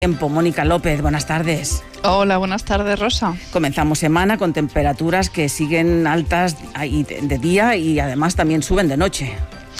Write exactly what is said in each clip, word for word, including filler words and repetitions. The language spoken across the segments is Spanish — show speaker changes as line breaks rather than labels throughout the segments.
Tiempo, Mónica López, buenas tardes.
Hola, buenas tardes, Rosa.
Comenzamos semana con temperaturas que siguen altas de día y además también suben de noche.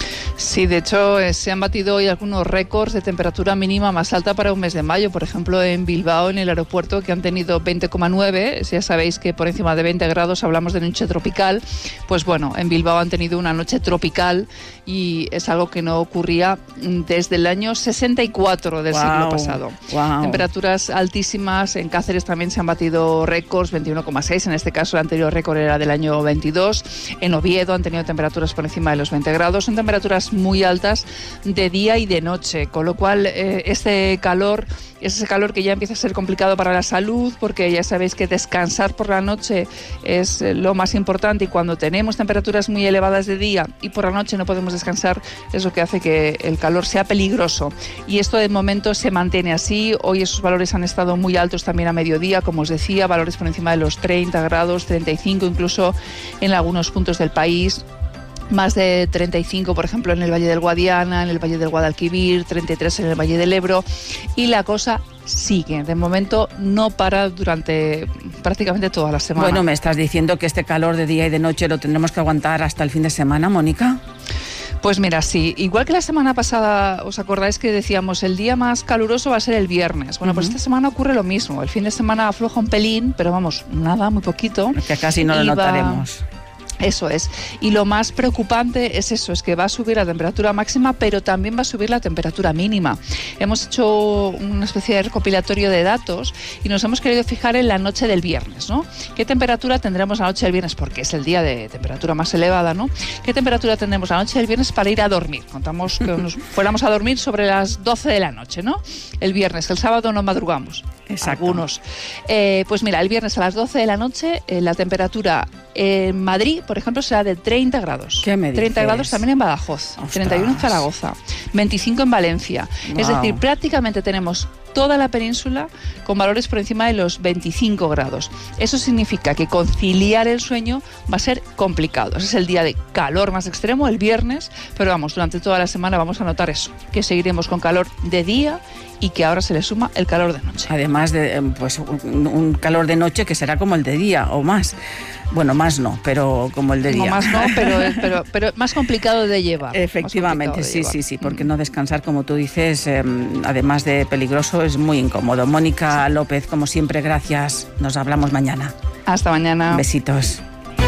Sí, de hecho eh, se han batido hoy algunos récords de temperatura mínima más alta para un mes de mayo. Por ejemplo, en Bilbao, en el aeropuerto, que han tenido veinte coma nueve. Ya sabéis que por encima de veinte grados hablamos de noche tropical. Pues bueno, en Bilbao han tenido una noche tropical y es algo que no ocurría desde el año sesenta y cuatro del wow, siglo pasado.
Wow.
Temperaturas altísimas. En Cáceres también se han batido récords, veintiuno coma seis. En este caso, el anterior récord era del año veintidós. En Oviedo han tenido temperaturas por encima de los veinte grados. Son temperaturas muy altas de día y de noche, con lo cual eh, este calor es ese calor que ya empieza a ser complicado para la salud, porque ya sabéis que descansar por la noche es lo más importante, y cuando tenemos temperaturas muy elevadas de día y por la noche no podemos descansar, es lo que hace que el calor sea peligroso. Y esto de momento se mantiene así. Hoy esos valores han estado muy altos también a mediodía, como os decía, valores por encima de los treinta grados, treinta y cinco incluso en algunos puntos del país. Más de treinta y cinco, por ejemplo, en el Valle del Guadiana, en el Valle del Guadalquivir, treinta y tres en el Valle del Ebro, y la cosa sigue. De momento no para durante prácticamente toda la semana.
Bueno, me estás diciendo que este calor de día y de noche lo tendremos que aguantar hasta el fin de semana, Mónica.
Pues mira, sí, igual que la semana pasada, ¿os acordáis que decíamos el día más caluroso va a ser el viernes? Bueno, uh-huh. pues esta semana ocurre lo mismo. El fin de semana afloja un pelín, pero vamos, nada, muy poquito.
Que casi no lo notaremos.
Va... Eso es. Y lo más preocupante es eso, es que va a subir la temperatura máxima, pero también va a subir la temperatura mínima. Hemos hecho una especie de recopilatorio de datos y nos hemos querido fijar en la noche del viernes, ¿no? ¿Qué temperatura tendremos la noche del viernes? Porque es el día de temperatura más elevada, ¿no? ¿Qué temperatura tendremos la noche del viernes para ir a dormir? Contamos que nos fuéramos a dormir sobre las doce de la noche, ¿no? El viernes, el sábado no madrugamos.
Exacto.
Algunos. Eh, pues mira, el viernes a las doce de la noche eh, la temperatura en Madrid, por ejemplo, será de treinta grados.
¿Qué me dices?
treinta grados también en Badajoz.
Ostras.
treinta y uno en Zaragoza. veinticinco en Valencia.
Wow.
Es decir, prácticamente tenemos toda la península con valores por encima de los veinticinco grados. Eso significa que conciliar el sueño va a ser complicado. Ese es el día de calor más extremo, el viernes, pero vamos, durante toda la semana vamos a notar eso, que seguiremos con calor de día y que ahora se le suma el calor de noche.
Además de pues un, un calor de noche que será como el de día o más. Bueno, más no, pero como el de día.
No, más no, pero, pero, pero más complicado de llevar.
Efectivamente,
de
sí,
llevar.
sí, sí, porque no descansar, como tú dices, eh, además de peligroso, es muy incómodo. Mónica López, como siempre, gracias. Nos hablamos mañana.
Hasta mañana.
Besitos.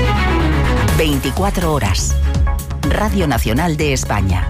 veinticuatro horas. Radio Nacional de España.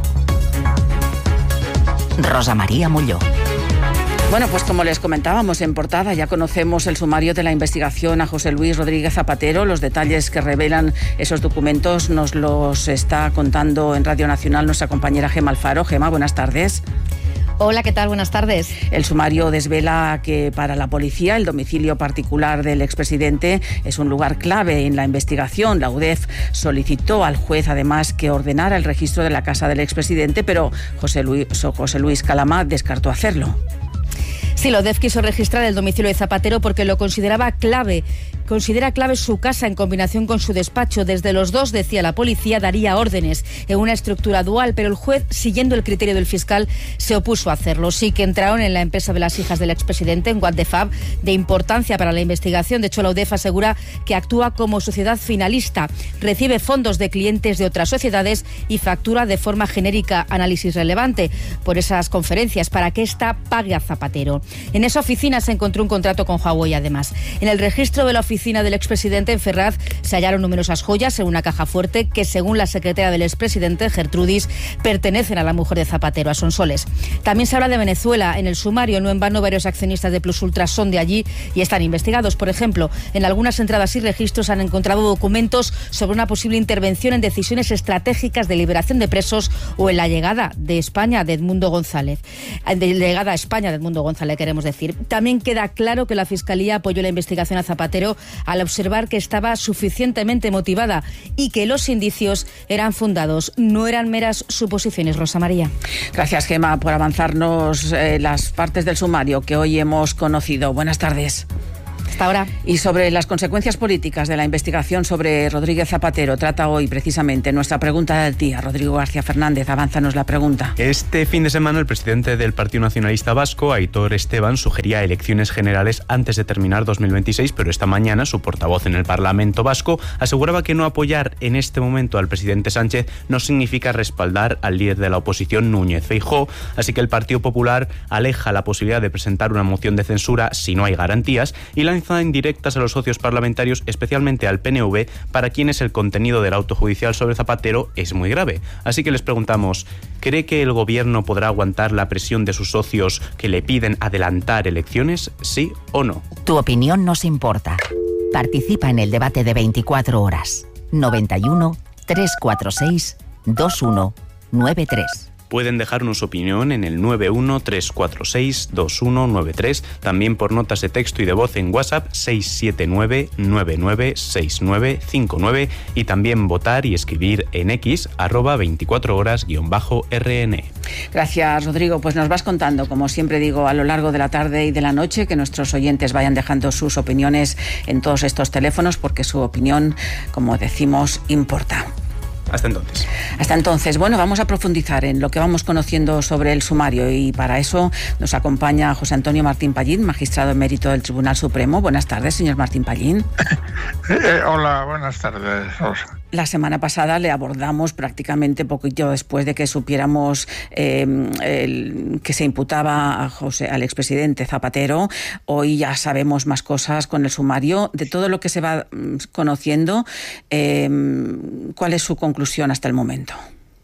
Rosa María Molló.
Bueno, pues como les comentábamos en portada, ya conocemos el sumario de la investigación a José Luis Rodríguez Zapatero. Los detalles que revelan esos documentos nos los está contando en Radio Nacional nuestra compañera Gema Alfaro. Gema, buenas tardes.
Hola, ¿qué tal? Buenas tardes.
El sumario desvela que para la policía el domicilio particular del expresidente es un lugar clave en la investigación. La U D E F solicitó al juez además que ordenara el registro de la casa del expresidente, pero José Luis, José Luis Calama descartó hacerlo.
Sí, la U D E F quiso registrar el domicilio de Zapatero porque lo consideraba clave. Considera clave su casa en combinación con su despacho. Desde los dos, decía la policía, daría órdenes en una estructura dual, pero el juez, siguiendo el criterio del fiscal, se opuso a hacerlo. Sí que entraron en la empresa de las hijas del expresidente, en What the Fab, de importancia para la investigación. De hecho, la U D E F asegura que actúa como sociedad finalista, recibe fondos de clientes de otras sociedades y factura de forma genérica análisis relevante por esas conferencias para que ésta pague a Zapatero. En esa oficina se encontró un contrato con Huawei, además. En el registro de la oficina del expresidente en Ferraz se hallaron numerosas joyas en una caja fuerte que, según la secretaria del expresidente, Gertrudis, pertenecen a la mujer de Zapatero, a Sonsoles. También se habla de Venezuela. En el sumario, no en vano, varios accionistas de Plus Ultra son de allí y están investigados. Por ejemplo, en algunas entradas y registros han encontrado documentos sobre una posible intervención en decisiones estratégicas de liberación de presos o en la llegada de España de Edmundo González. De llegada a España de Edmundo González, queremos decir. También queda claro que la Fiscalía apoyó la investigación a Zapatero al observar que estaba suficientemente motivada y que los indicios eran fundados, no eran meras suposiciones. Rosa María.
Gracias, Gema, por avanzarnos eh, las partes del sumario que hoy hemos conocido. Buenas tardes.
Hasta ahora.
Y sobre las consecuencias políticas de la investigación sobre Rodríguez Zapatero trata hoy precisamente nuestra pregunta del día. Rodrigo García Fernández, avánzanos la pregunta.
Este fin de semana el presidente del Partido Nacionalista Vasco, Aitor Esteban, sugería elecciones generales antes de terminar dos mil veintiséis, pero esta mañana su portavoz en el Parlamento vasco aseguraba que no apoyar en este momento al presidente Sánchez no significa respaldar al líder de la oposición, Núñez Feijóo, así que el Partido Popular aleja la posibilidad de presentar una moción de censura si no hay garantías y lanza indirectas a los socios parlamentarios, especialmente al P N V, para quienes el contenido del auto judicial sobre Zapatero es muy grave. Así que les preguntamos, ¿cree que el gobierno podrá aguantar la presión de sus socios que le piden adelantar elecciones? ¿Sí o no?
Tu opinión nos importa. Participa en el debate de veinticuatro horas. noventa y uno, trescientos cuarenta y seis, veintiuno noventa y tres.
Pueden dejarnos su opinión en el nueve uno, tres cuatro seis, dos uno nueve tres, también por notas de texto y de voz en WhatsApp seis siete nueve, nueve nueve seis nueve cinco nueve y también votar y escribir en X, arroba veinticuatro horas guión bajo R N.
Gracias, Rodrigo. Pues nos vas contando, como siempre digo, a lo largo de la tarde y de la noche, que nuestros oyentes vayan dejando sus opiniones en todos estos teléfonos, porque su opinión, como decimos, importa.
Hasta entonces.
Hasta entonces. Bueno, vamos a profundizar en lo que vamos conociendo sobre el sumario y para eso nos acompaña José Antonio Martín Pallín, magistrado emérito del Tribunal Supremo. Buenas tardes, señor Martín Pallín.
Eh, hola, buenas tardes, Rosa.
La semana pasada le abordamos prácticamente poquito después de que supiéramos eh, el, que se imputaba a José, al expresidente Zapatero. Hoy ya sabemos más cosas con el sumario. De todo lo que se va conociendo, eh, ¿cuál es su conclusión hasta el momento?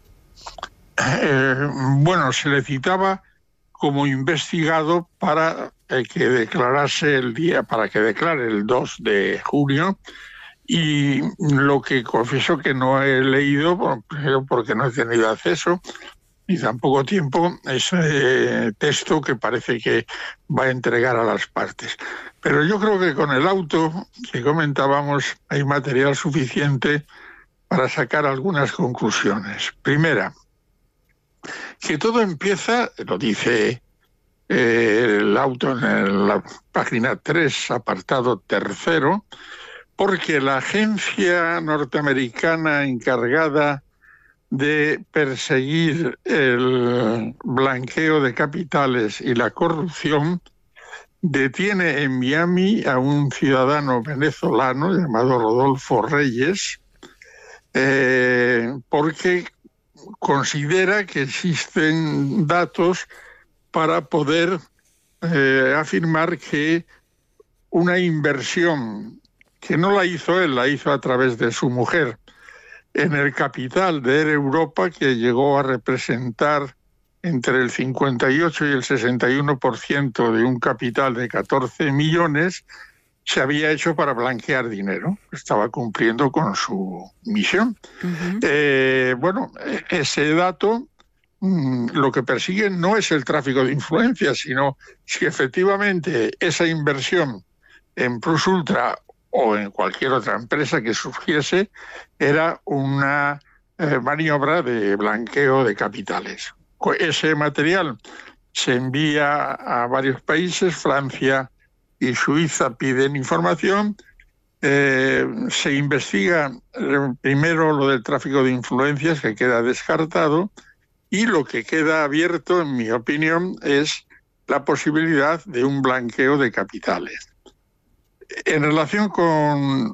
Eh, bueno, se le citaba como investigado para eh, que declarase el día, para que declare el dos de junio. Y lo que confieso que no he leído, porque no he tenido acceso, ni tampoco tiempo, ese texto que parece que va a entregar a las partes. Pero yo creo que con el auto que comentábamos hay material suficiente para sacar algunas conclusiones. Primera, que todo empieza, lo dice eh, el auto en la página tres, apartado tercero, porque la agencia norteamericana encargada de perseguir el blanqueo de capitales y la corrupción detiene en Miami a un ciudadano venezolano llamado Rodolfo Reyes, eh, porque considera que existen datos para poder eh, afirmar que una inversión que no la hizo él, la hizo a través de su mujer, en el capital de Air Europa, que llegó a representar entre el cincuenta y ocho y el sesenta y uno por ciento de un capital de catorce millones, se había hecho para blanquear dinero. Estaba cumpliendo con su misión. Uh-huh. Eh, bueno, ese dato, mmm, lo que persigue no es el tráfico de influencias, sino si efectivamente esa inversión en Plus Ultra o en cualquier otra empresa que surgiese, era una eh, maniobra de blanqueo de capitales. Ese material se envía a varios países, Francia y Suiza piden información, eh, se investiga primero lo del tráfico de influencias, que queda descartado, y lo que queda abierto, en mi opinión, es la posibilidad de un blanqueo de capitales. En relación con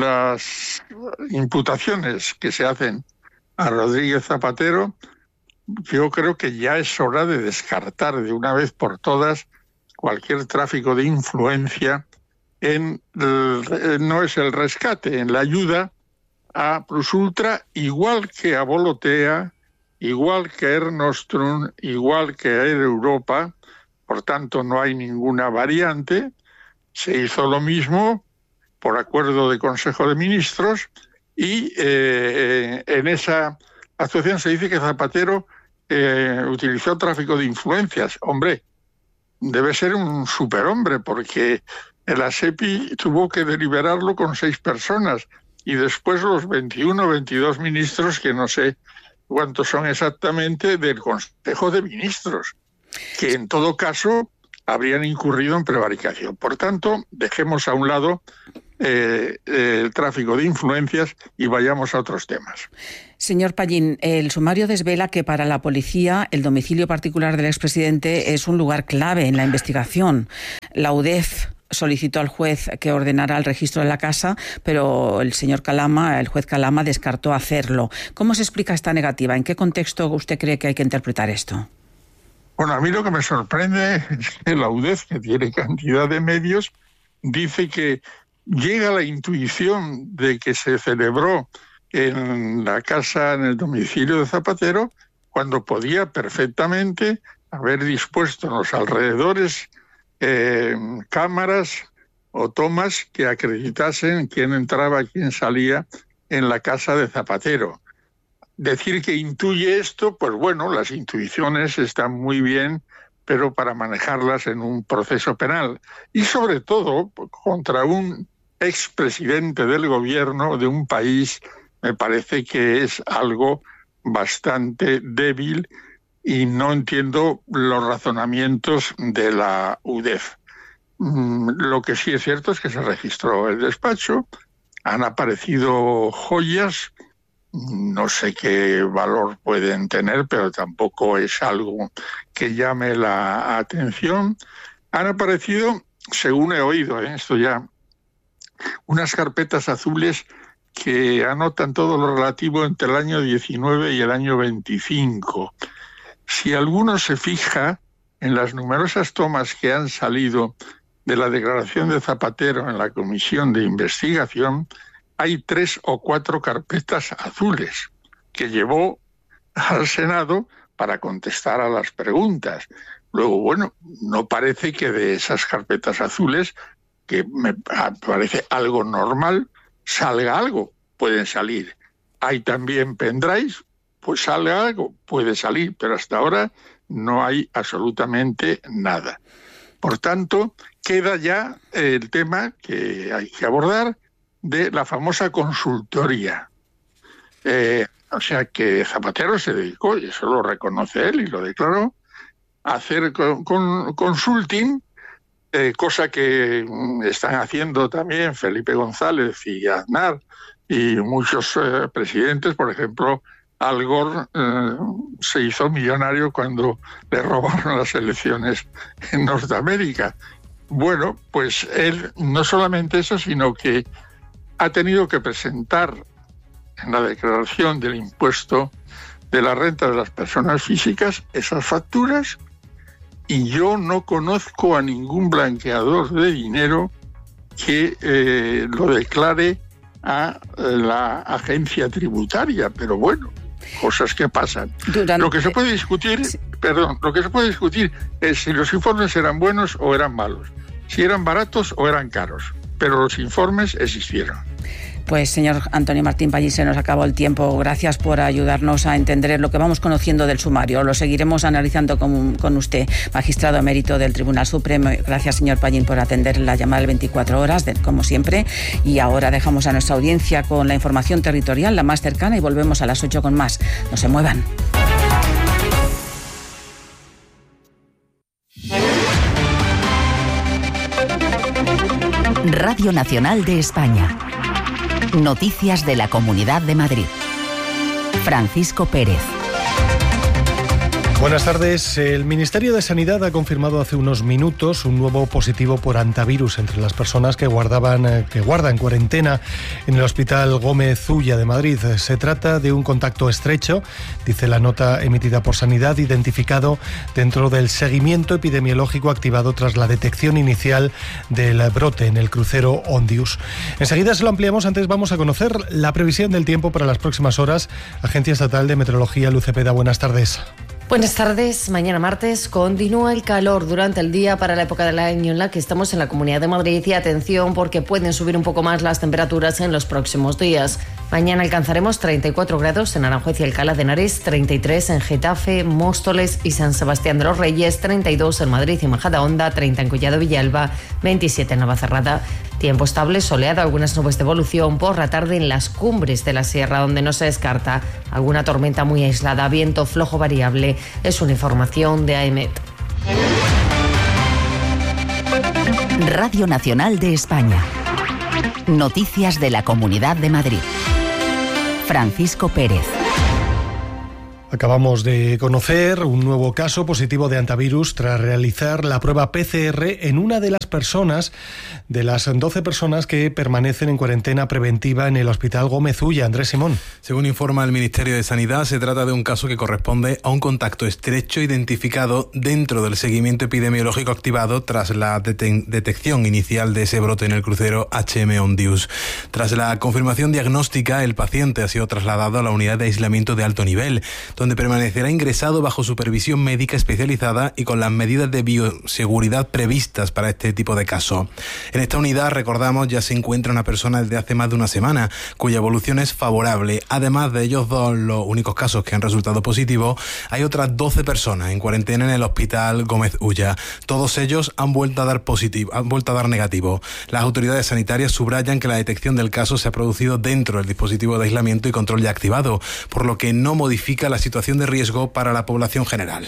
las imputaciones que se hacen a Rodríguez Zapatero, yo creo que ya es hora de descartar de una vez por todas cualquier tráfico de influencia en el, no es el rescate, en la ayuda a Plus Ultra, igual que a Volotea, igual que a Air Nostrum, igual que a Air Europa. Por tanto, no hay ninguna variante. Se hizo lo mismo por acuerdo de Consejo de Ministros y eh, en esa actuación se dice que Zapatero eh, utilizó tráfico de influencias. Hombre, debe ser un superhombre porque la SEPI tuvo que deliberarlo con seis personas y después los veintiuno o veintidós ministros, que no sé cuántos son exactamente, del Consejo de Ministros, que en todo caso habrían incurrido en prevaricación. Por tanto, dejemos a un lado eh, el tráfico de influencias y vayamos a otros temas.
Señor Pallín, el sumario desvela que para la policía el domicilio particular del expresidente es un lugar clave en la investigación. La U D E F solicitó al juez que ordenara el registro de la casa, pero el señor Calama, el juez Calama, descartó hacerlo. ¿Cómo se explica esta negativa? ¿En qué contexto usted cree que hay que interpretar esto?
Bueno, a mí lo que me sorprende es que la U D E F, que tiene cantidad de medios, dice que llega la intuición de que se celebró en la casa, en el domicilio de Zapatero, cuando podía perfectamente haber dispuesto en los alrededores eh, cámaras o tomas que acreditasen quién entraba y quién salía en la casa de Zapatero. Decir que intuye esto, pues bueno, las intuiciones están muy bien, pero para manejarlas en un proceso penal. Y sobre todo contra un expresidente del gobierno de un país, me parece que es algo bastante débil y no entiendo los razonamientos de la U D E F. Lo que sí es cierto es que se registró el despacho, han aparecido joyas, no sé qué valor pueden tener, pero tampoco es algo que llame la atención. Han aparecido, según he oído, ¿eh? esto ya, unas carpetas azules que anotan todo lo relativo entre el año diecinueve y el año veinticinco. Si alguno se fija en las numerosas tomas que han salido de la declaración de Zapatero en la comisión de investigación, hay tres o cuatro carpetas azules que llevó al Senado para contestar a las preguntas. Luego, bueno, no parece que de esas carpetas azules, que me parece algo normal, salga algo. Pueden salir. Hay también pendrives, pues salga algo, puede salir, pero hasta ahora no hay absolutamente nada. Por tanto, queda ya el tema que hay que abordar de la famosa consultoría. Eh, o sea que Zapatero se dedicó, y eso lo reconoce él y lo declaró, a hacer con, con, consulting, eh, cosa que están haciendo también Felipe González y Aznar y muchos eh, presidentes. Por ejemplo, Al Gore eh, se hizo millonario cuando le robaron las elecciones en Norteamérica. Bueno, pues él no solamente eso, sino que ha tenido que presentar en la declaración del impuesto de la renta de las personas físicas esas facturas, y yo no conozco a ningún blanqueador de dinero que eh, lo declare a la agencia tributaria, pero bueno, cosas que pasan. Durante... Lo que se puede discutir, sí. perdón, lo que se puede discutir es si los informes eran buenos o eran malos, si eran baratos o eran caros, pero los informes existieron.
Pues señor Antonio Martín Pallín, se nos acabó el tiempo. Gracias por ayudarnos a entender lo que vamos conociendo del sumario. Lo seguiremos analizando con, con usted, magistrado emérito del Tribunal Supremo. Gracias, señor Pallín, por atender la llamada de veinticuatro horas, de, como siempre. Y ahora dejamos a nuestra audiencia con la información territorial, la más cercana, y volvemos a las ocho con más. No se muevan.
Radio Nacional de España. Noticias de la Comunidad de Madrid. Francisco Pérez.
Buenas tardes. El Ministerio de Sanidad ha confirmado hace unos minutos un nuevo positivo por hantavirus entre las personas que guardaban, que guardan cuarentena en el Hospital Gómez Ulla de Madrid. Se trata de un contacto estrecho, dice la nota emitida por Sanidad, identificado dentro del seguimiento epidemiológico activado tras la detección inicial del brote en el crucero Ondius. Enseguida se lo ampliamos. Antes vamos a conocer la previsión del tiempo para las próximas horas. Agencia Estatal de Meteorología, Luz Cepeda, buenas tardes.
Buenas tardes. Mañana martes continúa el calor durante el día para la época del año en la que estamos en la Comunidad de Madrid, y atención porque pueden subir un poco más las temperaturas en los próximos días. Mañana alcanzaremos treinta y cuatro grados en Aranjuez y Alcalá de Henares, treinta y tres en Getafe, Móstoles y San Sebastián de los Reyes, treinta y dos en Madrid y Majadahonda, treinta en Collado Villalba, veintisiete en Navacerrada. Tiempo estable, soleado, algunas nubes de evolución por la tarde en las cumbres de la sierra, donde no se descarta alguna tormenta muy aislada, viento flojo variable. Es una información de AEMET.
Radio Nacional de España. Noticias de la Comunidad de Madrid. Francisco Pérez.
Acabamos de conocer un nuevo caso positivo de antivirus tras realizar la prueba P C R en una de las personas, de las doce personas que permanecen en cuarentena preventiva en el Hospital Gómez Ulla. Andrés Simón.
Según informa el Ministerio de Sanidad, se trata de un caso que corresponde a un contacto estrecho identificado dentro del seguimiento epidemiológico activado tras la dete- detección inicial de ese brote en el crucero H M Ondius. Tras la confirmación diagnóstica, el paciente ha sido trasladado a la unidad de aislamiento de alto nivel, donde permanecerá ingresado bajo supervisión médica especializada y con las medidas de bioseguridad previstas para este tipo de caso. En esta unidad, recordamos, ya se encuentra una persona desde hace más de una semana, cuya evolución es favorable. Además de ellos dos, los únicos casos que han resultado positivos, hay otras doce personas en cuarentena en el Hospital Gómez Ulla. Todos ellos han vuelto a dar positivo, han vuelto a dar negativo. Las autoridades sanitarias subrayan que la detección del caso se ha producido dentro del dispositivo de aislamiento y control ya activado, por lo que no modifica la situación de riesgo para la población general.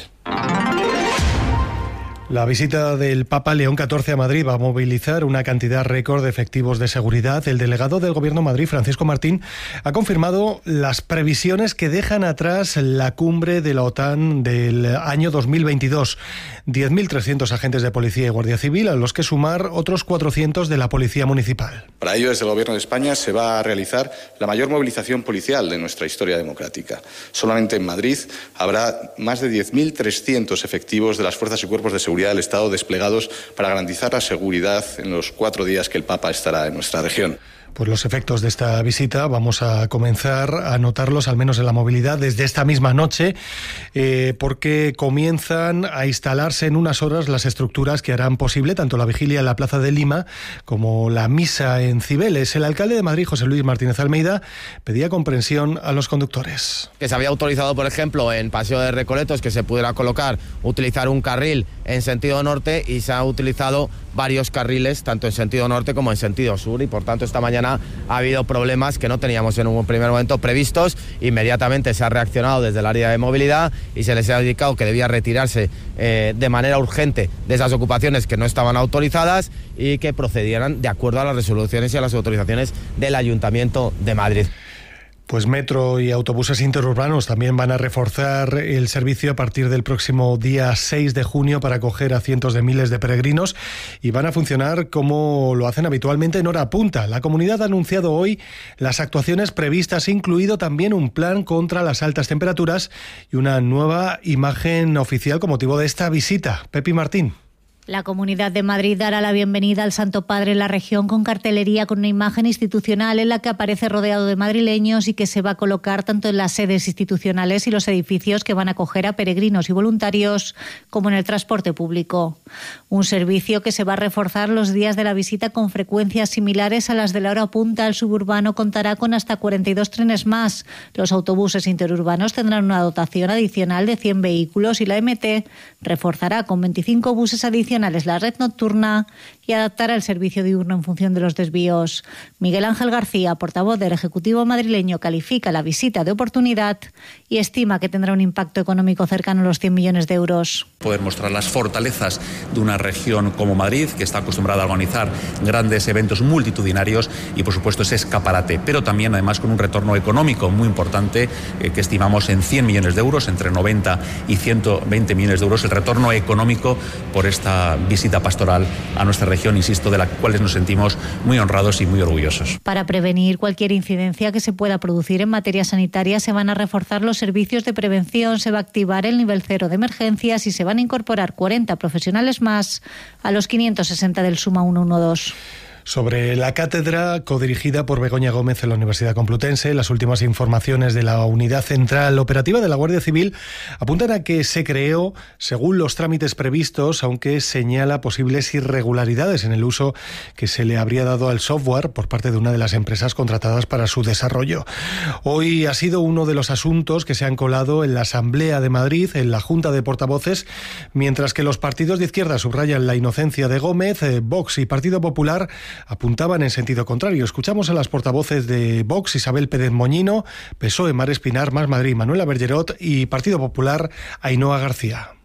La visita del Papa León catorce a Madrid va a movilizar una cantidad récord de efectivos de seguridad. El delegado del Gobierno de Madrid, Francisco Martín, ha confirmado las previsiones que dejan atrás la cumbre de la OTAN del año dos mil veintidós. diez mil trescientos agentes de policía y guardia civil, a los que sumar otros cuatrocientos de la policía municipal.
Para ello, desde el Gobierno de España se va a realizar la mayor movilización policial de nuestra historia democrática. Solamente en Madrid habrá más de diez mil trescientos efectivos de las fuerzas y cuerpos de seguridad del Estado desplegados para garantizar la seguridad en los cuatro días que el Papa estará en nuestra región.
Pues los efectos de esta visita vamos a comenzar a notarlos, al menos en la movilidad, desde esta misma noche, eh, porque comienzan a instalarse en unas horas las estructuras que harán posible tanto la vigilia en la Plaza de Lima como la misa en Cibeles. El alcalde de Madrid, José Luis Martínez Almeida, pedía comprensión a los conductores.
Que se había autorizado, por ejemplo, en Paseo de Recoletos, que se pudiera colocar, utilizar un carril en sentido norte, y se ha utilizado varios carriles, tanto en sentido norte como en sentido sur, y por tanto esta mañana ha habido problemas que no teníamos en un primer momento previstos. Inmediatamente se ha reaccionado desde el área de movilidad y se les ha indicado que debía retirarse eh, de manera urgente de esas ocupaciones que no estaban autorizadas y que procedieran de acuerdo a las resoluciones y a las autorizaciones del Ayuntamiento de Madrid.
Pues metro y autobuses interurbanos también van a reforzar el servicio a partir del próximo día seis de junio para acoger a cientos de miles de peregrinos, y van a funcionar como lo hacen habitualmente en hora punta. La comunidad ha anunciado hoy las actuaciones previstas, incluido también un plan contra las altas temperaturas y una nueva imagen oficial con motivo de esta visita. Pepi Martín.
La Comunidad de Madrid dará la bienvenida al Santo Padre en la región con cartelería con una imagen institucional en la que aparece rodeado de madrileños y que se va a colocar tanto en las sedes institucionales y los edificios que van a acoger a peregrinos y voluntarios como en el transporte público. Un servicio que se va a reforzar los días de la visita con frecuencias similares a las de la hora punta. El suburbano contará con hasta cuarenta y dos trenes más. Los autobuses interurbanos tendrán una dotación adicional de cien vehículos y la M T reforzará con veinticinco buses adicionales la red nocturna y adaptará el servicio diurno en función de los desvíos. Miguel Ángel García, portavoz del Ejecutivo madrileño, califica la visita de oportunidad y estima que tendrá un impacto económico cercano a los cien millones de euros.
Poder mostrar las fortalezas de una región como Madrid, que está acostumbrada a organizar grandes eventos multitudinarios y, por supuesto, ese escaparate, pero también, además, con un retorno económico muy importante eh, que estimamos en cien millones de euros, entre noventa y ciento veinte millones de euros, el retorno económico por esta visita pastoral a nuestra región, insisto, de la cual nos sentimos muy honrados y muy orgullosos.
Para prevenir cualquier incidencia que se pueda producir en materia sanitaria, se van a reforzar los servicios de prevención, se va a activar el nivel cero de emergencias y se van a incorporar cuarenta profesionales más a los quinientos sesenta del Suma ciento doce.
Sobre la cátedra codirigida por Begoña Gómez en la Universidad Complutense, las últimas informaciones de la Unidad Central Operativa de la Guardia Civil apuntan a que se creó según los trámites previstos, aunque señala posibles irregularidades en el uso que se le habría dado al software por parte de una de las empresas contratadas para su desarrollo. Hoy ha sido uno de los asuntos que se han colado en la Asamblea de Madrid, en la Junta de Portavoces, mientras que los partidos de izquierda subrayan la inocencia de Gómez. eh, Vox y Partido Popular apuntaban en sentido contrario. Escuchamos a las portavoces de Vox, Isabel Pérez Moñino, P S O E, Mar Espinar, Más Madrid, Manuela Bergerot, y Partido Popular, Ainhoa García.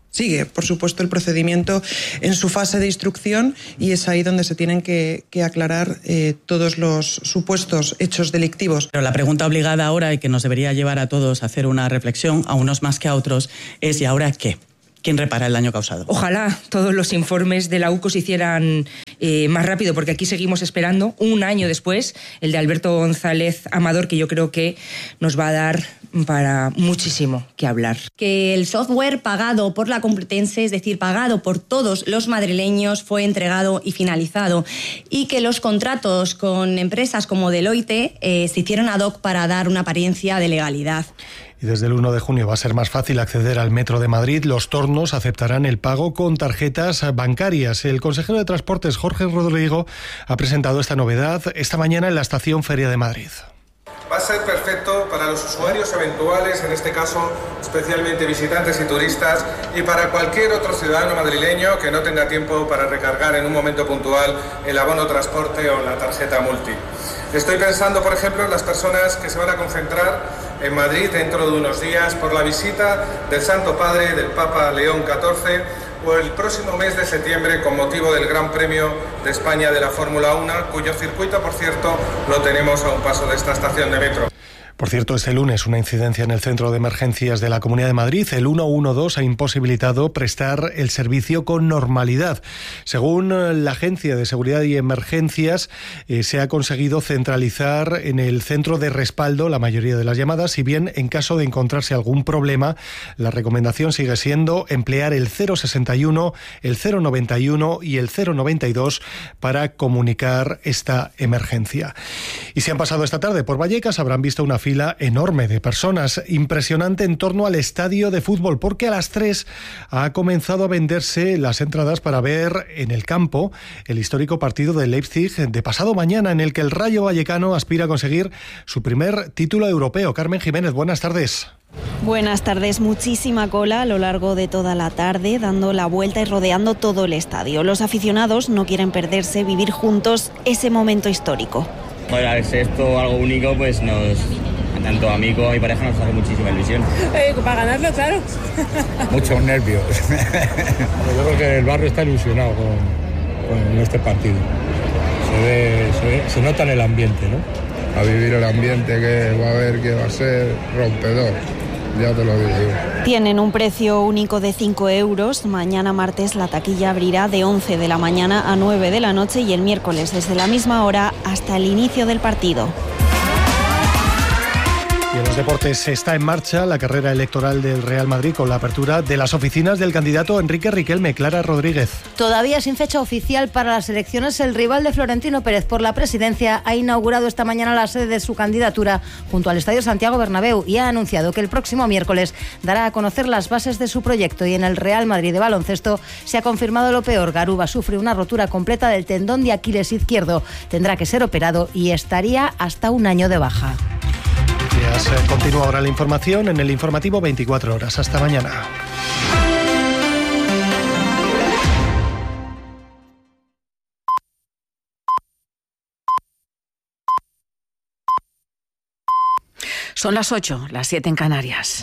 Sigue, por supuesto, el procedimiento en su fase de instrucción y es ahí donde se tienen que, que aclarar eh, todos los supuestos hechos delictivos.
Pero la pregunta obligada ahora y que nos debería llevar a todos a hacer una reflexión, a unos más que a otros, es ¿y ahora qué? ¿Quién repara el daño causado?
Ojalá todos los informes de la U C O se hicieran eh, más rápido, porque aquí seguimos esperando, un año después, el de Alberto González Amador, que yo creo que nos va a dar para muchísimo que hablar.
Que el software pagado por la Complutense, es decir, pagado por todos los madrileños, fue entregado y finalizado, y que los contratos con empresas como Deloitte eh, se hicieron ad hoc para dar una apariencia de legalidad.
Y desde el uno de junio va a ser más fácil acceder al Metro de Madrid. Los tornos aceptarán el pago con tarjetas bancarias. El consejero de Transportes, Jorge Rodrigo, ha presentado esta novedad esta mañana en la estación Feria de Madrid.
Va a ser perfecto para los usuarios eventuales, en este caso especialmente visitantes y turistas, y para cualquier otro ciudadano madrileño que no tenga tiempo para recargar en un momento puntual el abono transporte o la tarjeta multi. Estoy pensando, por ejemplo, en las personas que se van a concentrar en Madrid dentro de unos días por la visita del Santo Padre, del Papa León catorce, o el próximo mes de septiembre con motivo del Gran Premio de España de la Fórmula uno, cuyo circuito, por cierto, lo tenemos a un paso de esta estación de metro.
Por cierto, este lunes una incidencia en el Centro de Emergencias de la Comunidad de Madrid. El ciento doce ha imposibilitado prestar el servicio con normalidad. Según la Agencia de Seguridad y Emergencias, eh, se ha conseguido centralizar en el centro de respaldo la mayoría de las llamadas, si bien en caso de encontrarse algún problema, la recomendación sigue siendo emplear el cero sesenta y uno, el cero noventa y uno y el cero noventa y dos para comunicar esta emergencia. Y si han pasado esta tarde por Vallecas, habrán visto una fila enorme de personas, impresionante en torno al estadio de fútbol, porque a las tres ha comenzado a venderse las entradas para ver en el campo el histórico partido de Leipzig de pasado mañana, en el que el Rayo Vallecano aspira a conseguir su primer título europeo. Carmen Jiménez, buenas tardes.
Buenas tardes, muchísima cola a lo largo de toda la tarde, dando la vuelta y rodeando todo el estadio. Los aficionados no quieren perderse, vivir juntos ese momento histórico.
Bueno, al ser esto algo único, pues nos, tanto a mí como a mi pareja, nos hace muchísima ilusión.
Eh, para ganarlo, claro.
Muchos nervios. Yo creo que el barrio está ilusionado con, con este partido. Se, ve, se, ve, se nota en el ambiente, ¿no?
A vivir el ambiente que va a haber, que va a ser rompedor. Ya te lo digo.
Tienen un precio único de cinco euros. Mañana martes la taquilla abrirá de once de la mañana a nueve de la noche y el miércoles desde la misma hora hasta el inicio del partido.
Y en los deportes está en marcha la carrera electoral del Real Madrid con la apertura de las oficinas del candidato Enrique Riquelme. Clara Rodríguez.
Todavía sin fecha oficial para las elecciones, el rival de Florentino Pérez por la presidencia ha inaugurado esta mañana la sede de su candidatura junto al Estadio Santiago Bernabéu y ha anunciado que el próximo miércoles dará a conocer las bases de su proyecto. Y en el Real Madrid de baloncesto se ha confirmado lo peor. Garuba sufre una rotura completa del tendón de Aquiles izquierdo. Tendrá que ser operado y estaría hasta un año de baja.
Continúa ahora la información en el informativo veinticuatro horas. Hasta mañana.
Son las ocho, las siete en Canarias.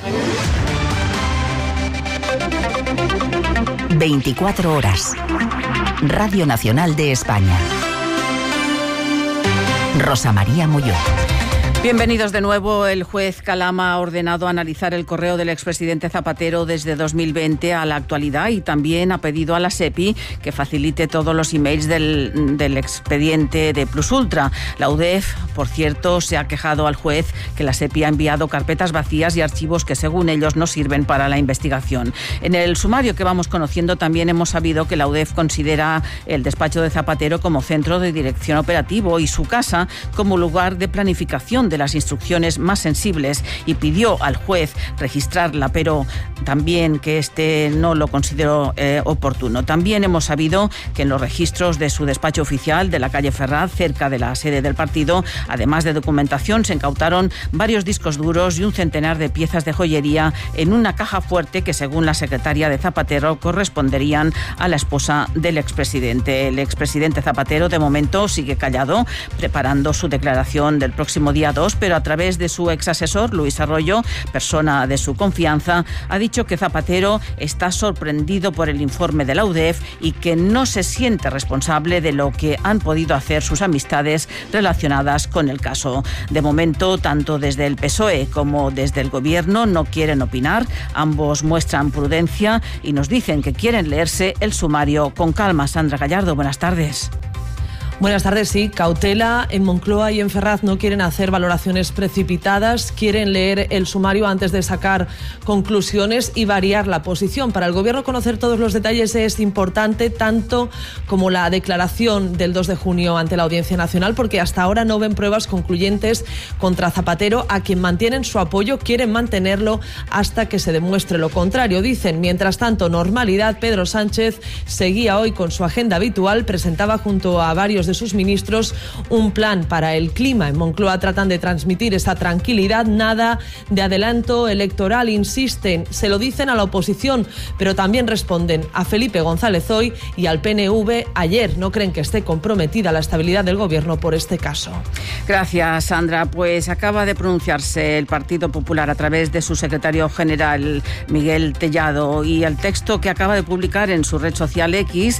veinticuatro horas. Radio Nacional de España. Rosa María Molló.
Bienvenidos de nuevo. El juez Calama ha ordenado analizar el correo del expresidente Zapatero desde dos mil veinte a la actualidad y también ha pedido a la SEPI que facilite todos los emails del, del expediente de Plus Ultra. La U D E F, por cierto, se ha quejado al juez que la SEPI ha enviado carpetas vacías y archivos que según ellos no sirven para la investigación. En el sumario que vamos conociendo también hemos sabido que la U D E F considera el despacho de Zapatero como centro de dirección operativo y su casa como lugar de planificación de las instrucciones más sensibles y pidió al juez registrarla, pero también que este no lo consideró eh, oportuno. También hemos sabido que en los registros de su despacho oficial de la calle Ferraz, cerca de la sede del partido, además de documentación, se incautaron varios discos duros y un centenar de piezas de joyería en una caja fuerte que, según la secretaria de Zapatero, corresponderían a la esposa del expresidente. El expresidente Zapatero, de momento, sigue callado, preparando su declaración del próximo día dos dos, pero a través de su exasesor, Luis Arroyo, persona de su confianza, ha dicho que Zapatero está sorprendido por el informe de la U D E F y que no se siente responsable de lo que han podido hacer sus amistades relacionadas con el caso. De momento, tanto desde el P S O E como desde el Gobierno no quieren opinar. Ambos muestran prudencia y nos dicen que quieren leerse el sumario con calma. Sandra Gallardo, buenas tardes.
Buenas tardes, sí. Cautela. En Moncloa y en Ferraz no quieren hacer valoraciones precipitadas, quieren leer el sumario antes de sacar conclusiones y variar la posición. Para el Gobierno conocer todos los detalles es importante, tanto como la declaración del dos de junio ante la Audiencia Nacional, porque hasta ahora no ven pruebas concluyentes contra Zapatero, a quien mantienen su apoyo, quieren mantenerlo hasta que se demuestre lo contrario. Dicen, mientras tanto, normalidad. Pedro Sánchez seguía hoy con su agenda habitual, presentaba junto a varios de sus ministros un plan para el clima. En Moncloa tratan de transmitir esa tranquilidad, nada de adelanto electoral, insisten, se lo dicen a la oposición, pero también responden a Felipe González hoy y al P N V ayer. No creen que esté comprometida la estabilidad del Gobierno por este caso.
Gracias, Sandra. Pues acaba de pronunciarse el Partido Popular a través de su secretario general, Miguel Tellado, y el texto que acaba de publicar en su red social X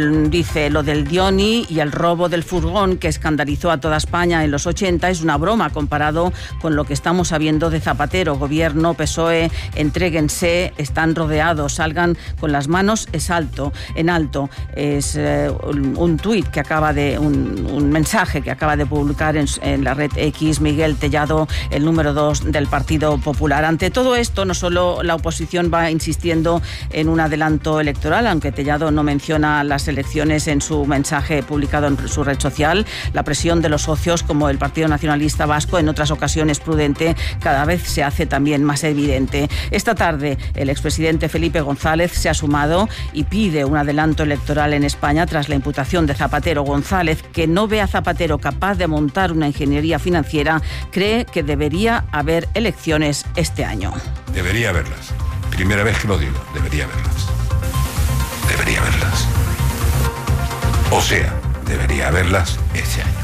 dice: lo del Dioni y el robo del furgón que escandalizó a toda España en los ochenta es una broma comparado con lo que estamos sabiendo de Zapatero. Gobierno, P S O E, entréguense, están rodeados, salgan con las manos en alto. En alto. Es eh, un, un tuit que acaba de, un, un mensaje que acaba de publicar en, en la red X Miguel Tellado, el número dos del Partido Popular. Ante todo esto, no solo la oposición va insistiendo en un adelanto electoral, aunque Tellado no menciona las elecciones en su mensaje publicado en su red social, la presión de los socios como el Partido Nacionalista Vasco, en otras ocasiones prudente, cada vez se hace también más evidente. Esta tarde el expresidente Felipe González se ha sumado y pide un adelanto electoral en España tras la imputación de Zapatero. González, que no ve a Zapatero capaz de montar una ingeniería financiera, cree que debería haber elecciones este año.
Debería haberlas. Primera vez que lo digo, debería haberlas. Debería haberlas. O sea, debería haberlas ese año.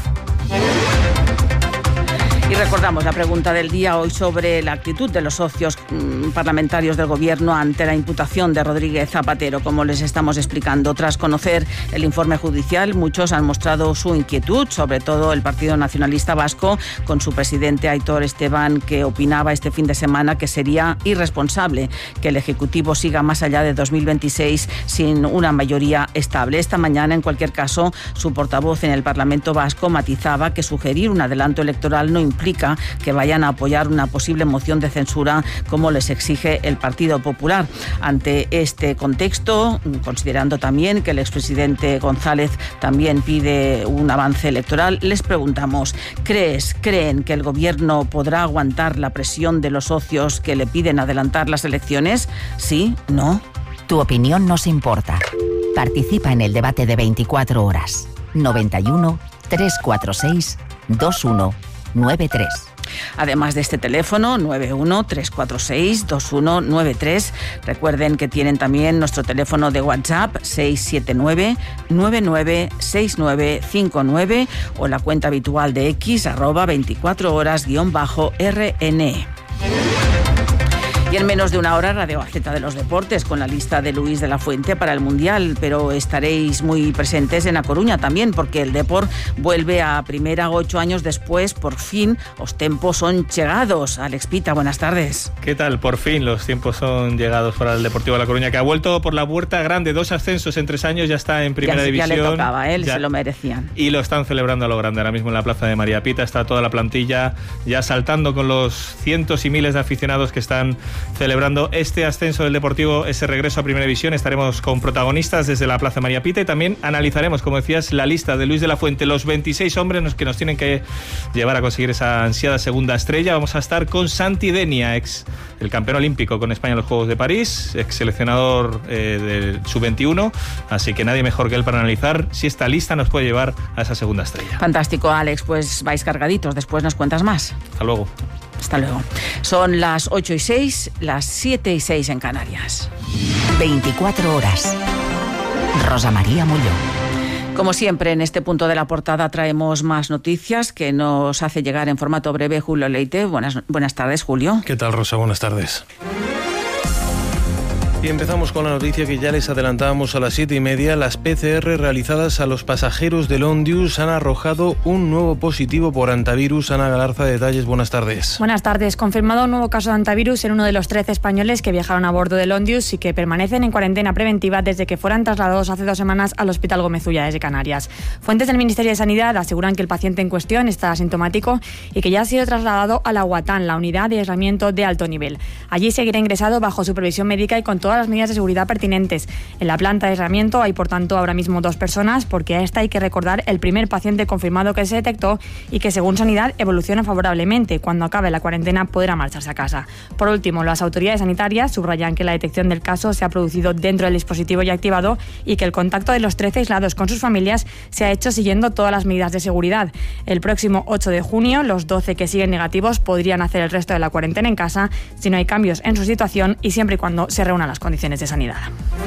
Y recordamos la pregunta del día hoy sobre la actitud de los socios mmm, parlamentarios del Gobierno ante la imputación de Rodríguez Zapatero. Como les estamos explicando, tras conocer el informe judicial, muchos han mostrado su inquietud, sobre todo el Partido Nacionalista Vasco, con su presidente Aitor Esteban, que opinaba este fin de semana que sería irresponsable que el Ejecutivo siga más allá de dos mil veintiséis sin una mayoría estable. Esta mañana, en cualquier caso, su portavoz en el Parlamento Vasco matizaba que sugerir un adelanto electoral no implica que vayan a apoyar una posible moción de censura como les exige el Partido Popular. Ante este contexto, considerando también que el expresidente González también pide un avance electoral, les preguntamos, ¿crees, creen que el Gobierno podrá aguantar la presión de los socios que le piden adelantar las elecciones? ¿Sí? ¿No?
Tu opinión nos importa. Participa en el debate de veinticuatro horas. noventa y uno, trescientos cuarenta y seis, veintiuno noventa y tres.
Además de este teléfono, nueve uno tres cuatro seis dos uno nueve tres, recuerden que tienen también nuestro teléfono de WhatsApp seis siete nueve nueve nueve seis nueve cinco nueve o la cuenta habitual de X, arroba veinticuatro horas guión bajo R N. Y en menos de una hora, Radio Gaceta de los Deportes, con la lista de Luis de la Fuente para el Mundial, pero estaréis muy presentes en A Coruña también, porque el Depor vuelve a primera ocho años después. Por fin, los tiempos son llegados. Alex Pita, buenas tardes.
¿Qué tal? Por fin los tiempos son llegados para el Deportivo de La Coruña, que ha vuelto por la puerta grande, dos ascensos en tres años, ya está en primera
ya,
división.
Ya le tocaba a él,
ya,
se lo merecían.
Y lo están celebrando a lo grande ahora mismo en la plaza de María Pita. Está toda la plantilla ya saltando con los cientos y miles de aficionados que están celebrando este ascenso del Deportivo, ese regreso a Primera División. Estaremos con protagonistas desde la Plaza María Pita y también analizaremos, como decías, la lista de Luis de la Fuente, los veintiséis hombres que nos tienen que llevar a conseguir esa ansiada segunda estrella. Vamos a estar con Santi Denia, ex el campeón olímpico con España en los Juegos de París, ex seleccionador eh, del sub veintiuno, así que nadie mejor que él para analizar si esta lista nos puede llevar a esa segunda estrella.
Fantástico, Alex, pues vais cargaditos, después nos cuentas más.
Hasta luego.
Hasta luego. Son las ocho y seis, las siete y seis en Canarias.
veinticuatro horas. Rosa María Mulló.
Como siempre, en este punto de la portada traemos más noticias que nos hace llegar en formato breve Julio Leite. Buenas, buenas tardes, Julio.
¿Qué tal, Rosa? Buenas tardes. Y empezamos con la noticia que ya les adelantábamos a las siete y media. Las P C R realizadas a los pasajeros del Ondius han arrojado un nuevo positivo por hantavirus. Ana Galarza, detalles, buenas tardes.
Buenas tardes. Confirmado un nuevo caso de hantavirus en uno de los trece españoles que viajaron a bordo del Ondius y que permanecen en cuarentena preventiva desde que fueran trasladados hace dos semanas al Hospital Gómez Ulla desde Canarias. Fuentes del Ministerio de Sanidad aseguran que el paciente en cuestión está asintomático y que ya ha sido trasladado a la Guatán, la unidad de aislamiento de alto nivel. Allí seguirá ingresado bajo supervisión médica y con todas las medidas de seguridad pertinentes. En la planta de aislamiento hay, por tanto, ahora mismo dos personas, porque a esta hay que recordar el primer paciente confirmado que se detectó y que, según Sanidad, evoluciona favorablemente. Cuando acabe la cuarentena podrá marcharse a casa. Por último, las autoridades sanitarias subrayan que la detección del caso se ha producido dentro del dispositivo ya activado y que el contacto de los trece aislados con sus familias se ha hecho siguiendo todas las medidas de seguridad. El próximo ocho de junio, los doce que siguen negativos podrían hacer el resto de la cuarentena en casa si no hay cambios en su situación y siempre y cuando se reúnan las condiciones de sanidad.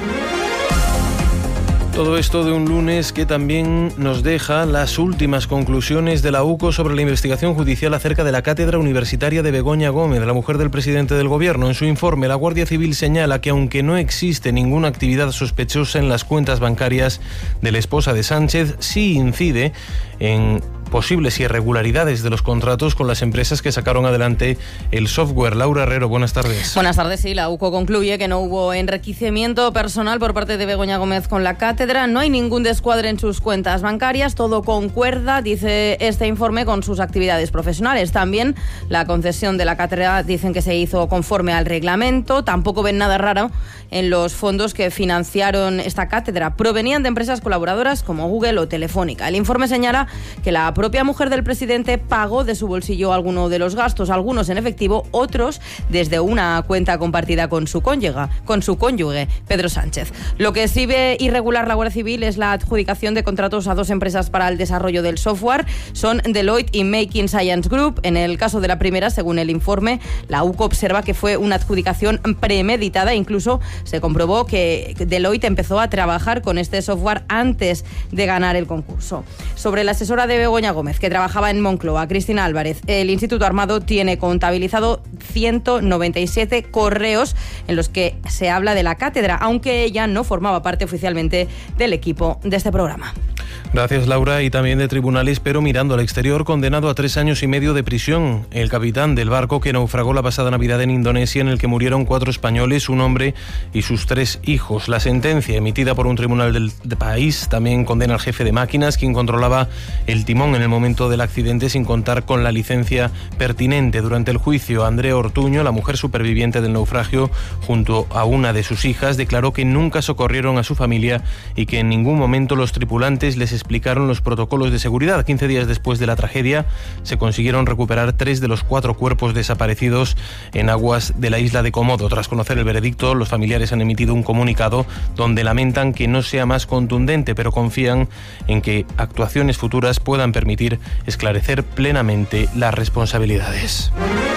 Todo esto de un lunes que también nos deja las últimas conclusiones de la U C O sobre la investigación judicial acerca de la cátedra universitaria de Begoña Gómez, la mujer del presidente del Gobierno. En su informe, la Guardia Civil señala que aunque no existe ninguna actividad sospechosa en las cuentas bancarias de la esposa de Sánchez, sí incide en posibles irregularidades de los contratos con las empresas que sacaron adelante el software. Laura Herrero, buenas tardes.
Buenas tardes. Sí, la U C O concluye que no hubo enriquecimiento personal por parte de Begoña Gómez con la cátedra, no hay ningún descuadre en sus cuentas bancarias, todo concuerda, dice este informe, con sus actividades profesionales. También la concesión de la cátedra dicen que se hizo conforme al reglamento, tampoco ven nada raro en los fondos que financiaron esta cátedra. Provenían de empresas colaboradoras como Google o Telefónica. El informe señala que la propia mujer del presidente pagó de su bolsillo alguno de los gastos, algunos en efectivo, otros desde una cuenta compartida con su cónyuge, con su cónyuge, Pedro Sánchez. Lo que sí ve irregular la Guardia Civil es la adjudicación de contratos a dos empresas para el desarrollo del software. Son Deloitte y Making Science Group. En el caso de la primera, según el informe, la U C O observa que fue una adjudicación premeditada. Incluso se comprobó que Deloitte empezó a trabajar con este software antes de ganar el concurso. Sobre la asesora de Begoña Gómez, que trabajaba en Moncloa, Cristina Álvarez, el Instituto Armado tiene contabilizado ciento noventa y siete correos en los que se habla de la cátedra, aunque ella no formaba parte oficialmente del equipo de este programa.
Gracias, Laura. Y también de tribunales, pero mirando al exterior, condenado a tres años y medio de prisión el capitán del barco que naufragó la pasada Navidad en Indonesia, en el que murieron cuatro españoles, un hombre y sus tres hijos. La sentencia emitida por un tribunal del país también condena al jefe de máquinas, quien controlaba el timón en el momento del accidente sin contar con la licencia pertinente. Durante el juicio, Andrea Ortuño, la mujer superviviente del naufragio, junto a una de sus hijas, declaró que nunca socorrieron a su familia y que en ningún momento los tripulantes les explicaron los protocolos de seguridad. quince días después de la tragedia, se consiguieron recuperar tres de los cuatro cuerpos desaparecidos en aguas de la isla de Komodo. Tras conocer el veredicto, los familiares han emitido un comunicado donde lamentan que no sea más contundente, pero confían en que actuaciones futuras puedan permitir esclarecer plenamente las responsabilidades.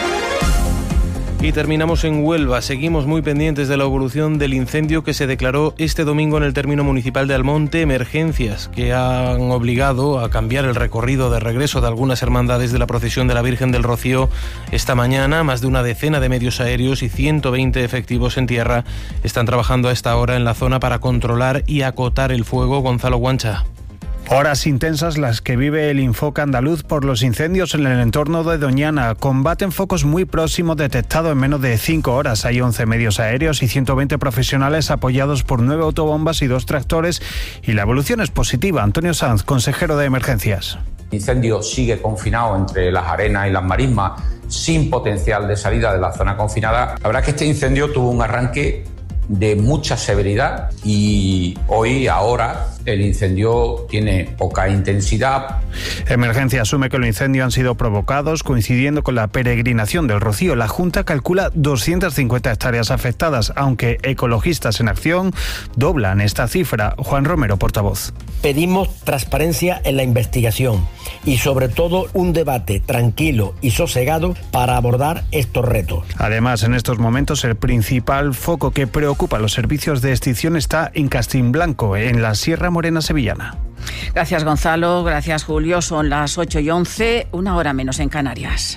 Y terminamos en Huelva. Seguimos muy pendientes de la evolución del incendio que se declaró este domingo en el término municipal de Almonte. Emergencias que han obligado a cambiar el recorrido de regreso de algunas hermandades de la procesión de la Virgen del Rocío esta mañana. Más de una decena de medios aéreos y ciento veinte efectivos en tierra están trabajando a esta hora en la zona para controlar y acotar el fuego. Gonzalo Guancha.
Horas intensas las que vive el Infoca andaluz por los incendios en el entorno de Doñana. Combaten focos muy próximos detectados en menos de cinco horas. Hay once medios aéreos y ciento veinte profesionales apoyados por nueve autobombas y dos tractores. Y la evolución es positiva. Antonio Sanz, consejero de Emergencias.
El incendio sigue confinado entre las arenas y las marismas, sin potencial de salida de la zona confinada. La verdad es que este incendio tuvo un arranque de mucha severidad y hoy, ahora, el incendio tiene poca intensidad.
Emergencia asume que los incendios han sido provocados coincidiendo con la peregrinación del Rocío. La Junta calcula doscientas cincuenta hectáreas afectadas, aunque Ecologistas en Acción doblan esta cifra. Juan Romero, portavoz.
Pedimos transparencia en la investigación y sobre todo un debate tranquilo y sosegado para abordar estos retos.
Además, en estos momentos el principal foco que preocupa a los servicios de extinción está en Castilblanco, en la Sierra Morena sevillana.
Gracias, Gonzalo. Gracias, Julio. Son las ocho y once, una hora menos en Canarias.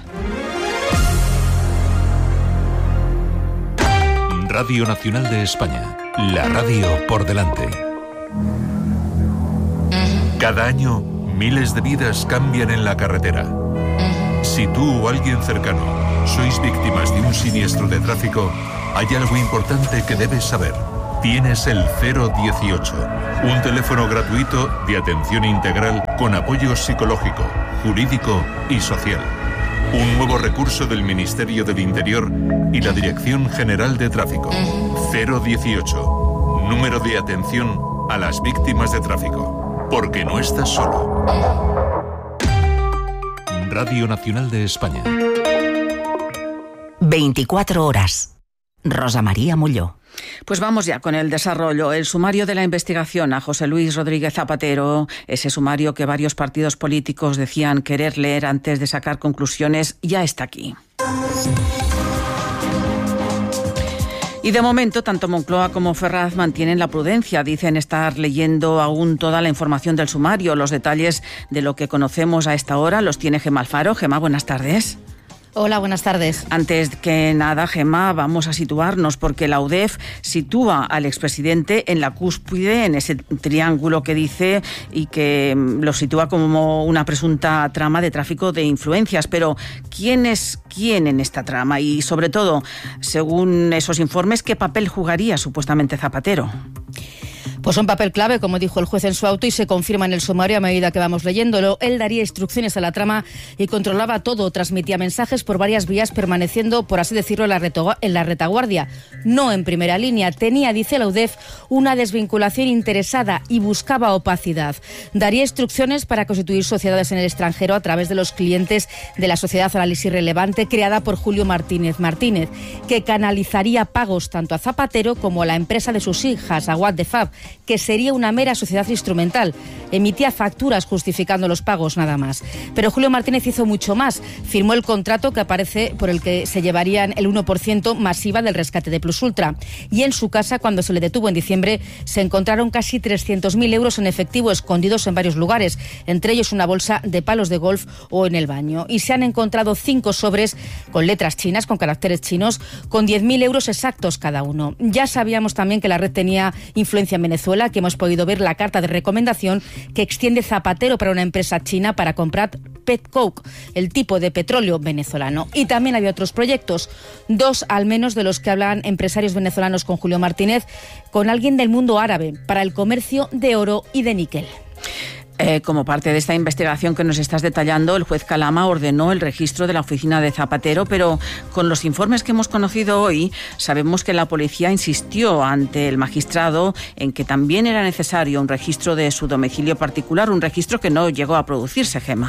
Radio Nacional de España. La radio por delante. Cada año, miles de vidas cambian en la carretera. Si tú o alguien cercano sois víctimas de un siniestro de tráfico, hay algo importante que debes saber. Tienes el cero dieciocho, un teléfono gratuito de atención integral con apoyo psicológico, jurídico y social. Un nuevo recurso del Ministerio del Interior y la Dirección General de Tráfico. cero dieciocho, número de atención a las víctimas de tráfico. Porque no estás solo. Radio Nacional de España.
veinticuatro horas. Rosa María Molló.
Pues vamos ya con el desarrollo. El sumario de la investigación a José Luis Rodríguez Zapatero, ese sumario que varios partidos políticos decían querer leer antes de sacar conclusiones, ya está aquí. Y de momento, tanto Moncloa como Ferraz mantienen la prudencia. Dicen estar leyendo aún toda la información del sumario. Los detalles de lo que conocemos a esta hora los tiene Gemma Alfaro. Gemma, buenas tardes.
Hola, buenas tardes.
Antes que nada, Gemma, vamos a situarnos porque la U D E F sitúa al expresidente en la cúspide, en ese triángulo que dice y que lo sitúa como una presunta trama de tráfico de influencias. Pero, ¿quién es quién en esta trama? Y, sobre todo, según esos informes, ¿qué papel jugaría supuestamente Zapatero?
Pues un papel clave, como dijo el juez en su auto, y se confirma en el sumario a medida que vamos leyéndolo. Él daría instrucciones a la trama y controlaba todo, transmitía mensajes por varias vías, permaneciendo, por así decirlo, en la, retagu- en la retaguardia, no en primera línea. Tenía, dice la U D E F, una desvinculación interesada y buscaba opacidad. Daría instrucciones para constituir sociedades en el extranjero a través de los clientes de la Sociedad Análisis Relevante, creada por Julio Martínez Martínez, que canalizaría pagos tanto a Zapatero como a la empresa de sus hijas, a What the Fab, que sería una mera sociedad instrumental. Emitía facturas justificando los pagos, nada más. Pero Julio Martínez hizo mucho más. Firmó el contrato que aparece por el que se llevarían el uno por ciento masiva del rescate de Plus Ultra. Y en su casa, cuando se le detuvo en diciembre, se encontraron casi trescientos mil euros en efectivo escondidos en varios lugares, entre ellos una bolsa de palos de golf o en el baño. Y se han encontrado cinco sobres con letras chinas, con caracteres chinos, con diez mil euros exactos cada uno. Ya sabíamos también que la red tenía influencia en Venezuela, que hemos podido ver la carta de recomendación que extiende Zapatero para una empresa china para comprar petcoke, el tipo de petróleo venezolano. Y también había otros proyectos, dos al menos de los que hablan empresarios venezolanos con Julio Martínez, con alguien del mundo árabe, para el comercio de oro y de níquel.
Eh, como parte de esta investigación que nos estás detallando, el juez Calama ordenó el registro de la oficina de Zapatero, pero con los informes que hemos conocido hoy, sabemos que la policía insistió ante el magistrado en que también era necesario un registro de su domicilio particular, un registro que no llegó a producirse, Gemma.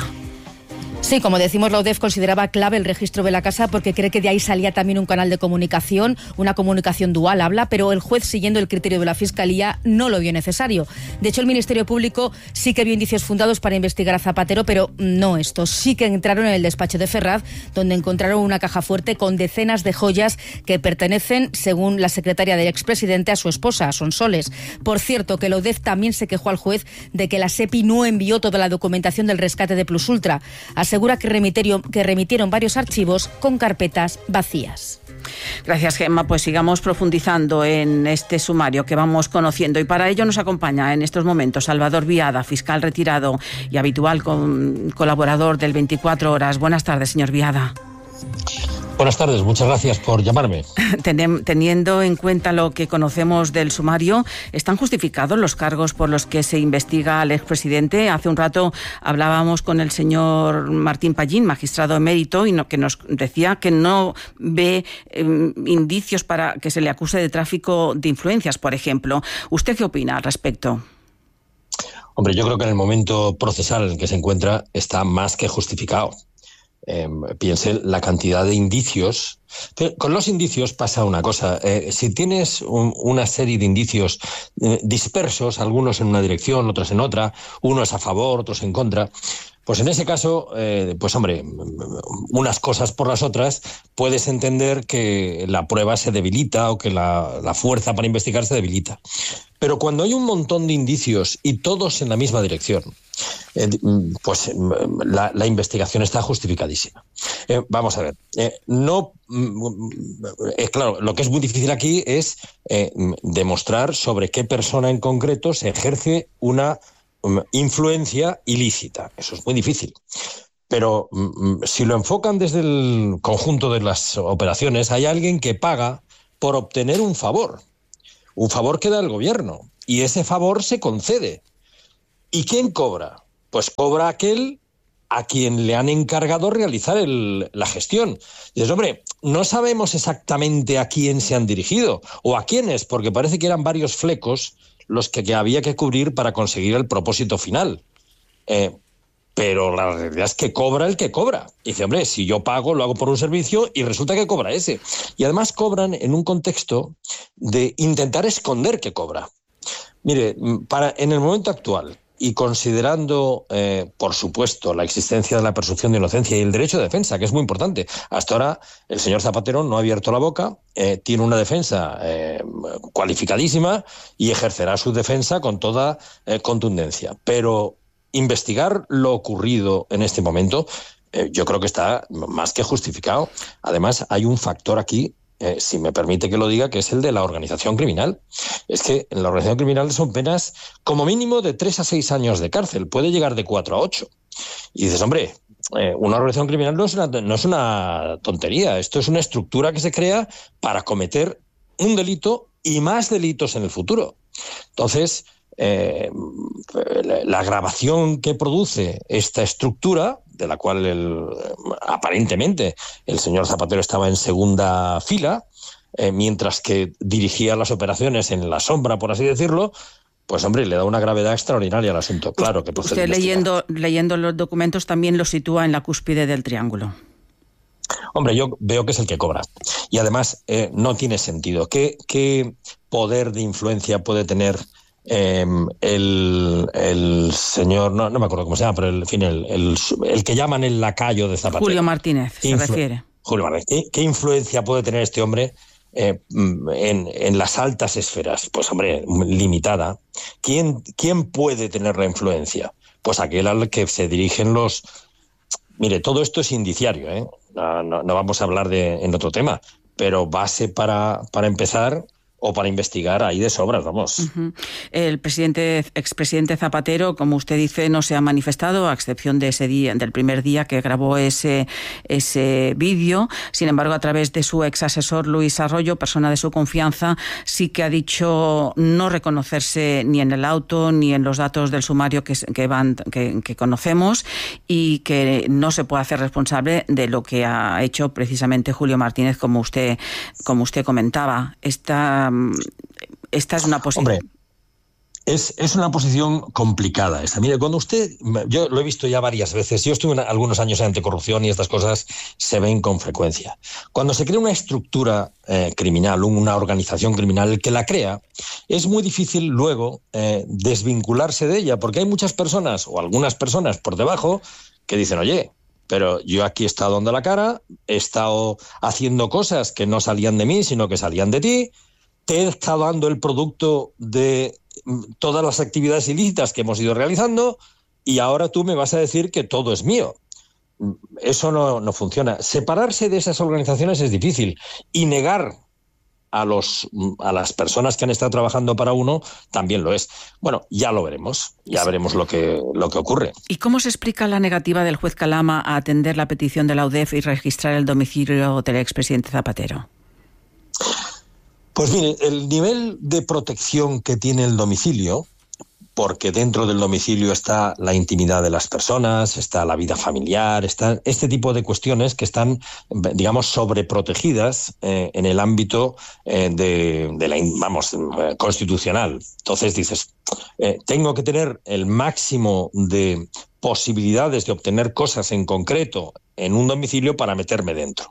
Sí, como decimos, la U D E F consideraba clave el registro de la casa porque cree que de ahí salía también un canal de comunicación, una comunicación dual, habla, pero el juez, siguiendo el criterio de la Fiscalía, no lo vio necesario. De hecho, el Ministerio Público sí que vio indicios fundados para investigar a Zapatero, pero no estos. Sí que entraron en el despacho de Ferraz, donde encontraron una caja fuerte con decenas de joyas que pertenecen, según la secretaria del expresidente, a su esposa, a Sonsoles. Por cierto, que la U D E F también se quejó al juez de que la SEPI no envió toda la documentación del rescate de Plus Ultra. Asegura que remitieron, que remitieron varios archivos con carpetas vacías.
Gracias, Gemma. Pues sigamos profundizando en este sumario que vamos conociendo. Y para ello nos acompaña en estos momentos Salvador Viada, fiscal retirado y habitual con, colaborador del veinticuatro horas. Buenas tardes, señor Viada.
Buenas tardes, muchas gracias por llamarme.
Teniendo en cuenta lo que conocemos del sumario, ¿están justificados los cargos por los que se investiga al expresidente? Hace un rato hablábamos con el señor Martín Pallín, magistrado emérito, y no, que nos decía que no ve eh, indicios para que se le acuse de tráfico de influencias, por ejemplo. ¿Usted qué opina al respecto?
Hombre, yo creo que en el momento procesal en el que se encuentra está más que justificado. eh, piense la cantidad de indicios. Pero con los indicios pasa una cosa. Eh, si tienes un, una serie de indicios eh, dispersos, algunos en una dirección, otros en otra, unos a favor, otros en contra, pues en ese caso, eh, pues hombre, unas cosas por las otras, puedes entender que la prueba se debilita o que la, la fuerza para investigar se debilita. Pero cuando hay un montón de indicios y todos en la misma dirección, eh, pues la, la investigación está justificadísima. Eh, vamos a ver, eh, no, eh, claro, lo que es muy difícil aquí es eh, demostrar sobre qué persona en concreto se ejerce una influencia ilícita. Eso es muy difícil. Pero mm, si lo enfocan desde el conjunto de las operaciones, hay alguien que paga por obtener un favor. Un favor que da el gobierno. Y ese favor se concede. ¿Y quién cobra? Pues cobra aquel a quien le han encargado realizar el, la gestión. Y dices, hombre, no sabemos exactamente a quién se han dirigido o a quiénes, porque parece que eran varios flecos los que, que había que cubrir para conseguir el propósito final. Eh, pero la realidad es que cobra el que cobra. Y dice, hombre, si yo pago, lo hago por un servicio y resulta que cobra ese. Y además cobran en un contexto de intentar esconder que cobra. Mire, para, en el momento actual, y considerando, eh, por supuesto, la existencia de la presunción de inocencia y el derecho de defensa, que es muy importante. Hasta ahora el señor Zapatero no ha abierto la boca, eh, tiene una defensa eh, cualificadísima y ejercerá su defensa con toda eh, contundencia. Pero investigar lo ocurrido en este momento, eh, yo creo que está más que justificado. Además, hay un factor aquí, Eh, si me permite que lo diga, que es el de la organización criminal. Es que en la organización criminal son penas como mínimo de tres a seis años de cárcel, puede llegar de cuatro a ocho. Y dices, hombre, eh, una organización criminal no es una, no es una tontería, esto es una estructura que se crea para cometer un delito y más delitos en el futuro. Entonces, eh, la agravación que produce esta estructura, de la cual el, aparentemente el señor Zapatero estaba en segunda fila, eh, mientras que dirigía las operaciones en la sombra, por así decirlo, pues hombre, le da una gravedad extraordinaria al asunto. Claro que procede.
Usted leyendo, leyendo los documentos también lo sitúa en la cúspide del triángulo.
Hombre, yo veo que es el que cobra. Y además eh, no tiene sentido. ¿Qué, qué poder de influencia puede tener Eh, el, el señor, no, no me acuerdo cómo se llama, pero el, en fin, el, el, el que llaman el lacayo de Zapatero?
Julio Martínez, se
Influ-
refiere.
Julio Martínez. ¿Qué, ¿Qué influencia puede tener este hombre eh, en, en las altas esferas? Pues hombre, limitada. ¿Quién, ¿Quién puede tener la influencia? Pues aquel al que se dirigen los... Mire, todo esto es indiciario, ¿eh? No, no, no vamos a hablar de en otro tema, pero base para, para empezar... o para investigar ahí de sobras, vamos.
Uh-huh. El presidente, expresidente Zapatero, como usted dice, no se ha manifestado, a excepción de ese día, del primer día que grabó ese, ese vídeo. Sin embargo, a través de su ex asesor Luis Arroyo, persona de su confianza, sí que ha dicho no reconocerse ni en el auto ni en los datos del sumario que, que, van, que, que conocemos, y que no se puede hacer responsable de lo que ha hecho precisamente Julio Martínez, como usted, como usted comentaba. Esta Esta es una posición.
Hombre, es, es una posición complicada esta. Mire, cuando usted, yo lo he visto ya varias veces, yo estuve en algunos años en anticorrupción y estas cosas se ven con frecuencia. Cuando se crea una estructura eh, criminal, una organización criminal, el que la crea, es muy difícil luego eh, desvincularse de ella, porque hay muchas personas, o algunas personas por debajo, que dicen, oye, pero yo aquí he estado dando la cara, he estado haciendo cosas que no salían de mí, sino que salían de ti, te he estado dando el producto de todas las actividades ilícitas que hemos ido realizando y ahora tú me vas a decir que todo es mío. Eso no, no funciona. Separarse de esas organizaciones es difícil y negar a, los, a las personas que han estado trabajando para uno también lo es. Bueno, ya lo veremos, ya veremos lo que, lo que ocurre.
¿Y cómo se explica la negativa del juez Calama a atender la petición de la U D E F y registrar el domicilio del expresidente Zapatero?
Pues mire, el nivel de protección que tiene el domicilio porque dentro del domicilio está la intimidad de las personas, está la vida familiar, está este tipo de cuestiones que están, digamos, sobreprotegidas eh, en el ámbito eh, de, de la, vamos, eh, constitucional. Entonces dices, eh, tengo que tener el máximo de posibilidades de obtener cosas en concreto en un domicilio para meterme dentro.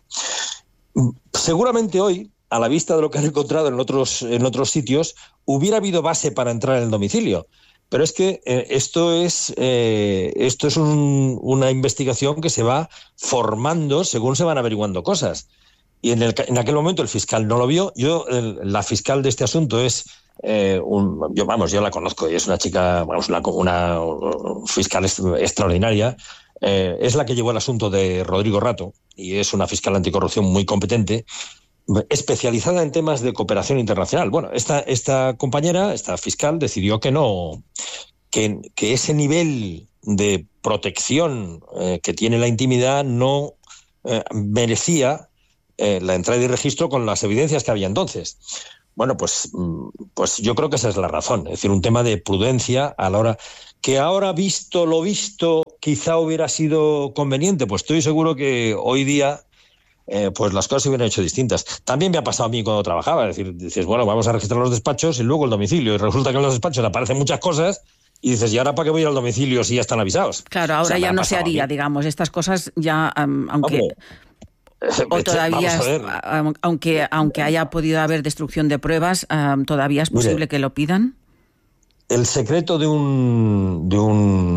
Seguramente hoy, a la vista de lo que han encontrado en otros, en otros sitios, hubiera habido base para entrar en el domicilio. Pero es que eh, esto es, eh, esto es un, una investigación que se va formando según se van averiguando cosas. Y en, el, en aquel momento el fiscal no lo vio. Yo, el, la fiscal de este asunto es, eh, un, yo vamos, yo la conozco y es una chica, vamos, una, una fiscal extraordinaria. Eh, es la que llevó el asunto de Rodrigo Rato y es una fiscal anticorrupción muy competente, especializada en temas de cooperación internacional. Bueno, esta, esta compañera, esta fiscal, decidió que no, que, que ese nivel de protección eh, que tiene la intimidad no eh, merecía eh, la entrada y registro con las evidencias que había entonces. Bueno, pues, pues yo creo que esa es la razón. Es decir, un tema de prudencia a la hora que ahora, visto lo visto, quizá hubiera sido conveniente. Pues estoy seguro que hoy día Eh, pues las cosas se hubieran hecho distintas. También me ha pasado a mí cuando trabajaba, es decir, dices, bueno, vamos a registrar los despachos y luego el domicilio, y resulta que en los despachos aparecen muchas cosas y dices, ¿y ahora para qué voy a ir al domicilio si ya están avisados?
Claro, ahora o sea, ya no se haría, digamos, estas cosas ya, um, aunque... Hombre, o todavía, es, aunque, aunque haya podido haber destrucción de pruebas, um, ¿todavía es posible Mire, que lo pidan?
El secreto de un, de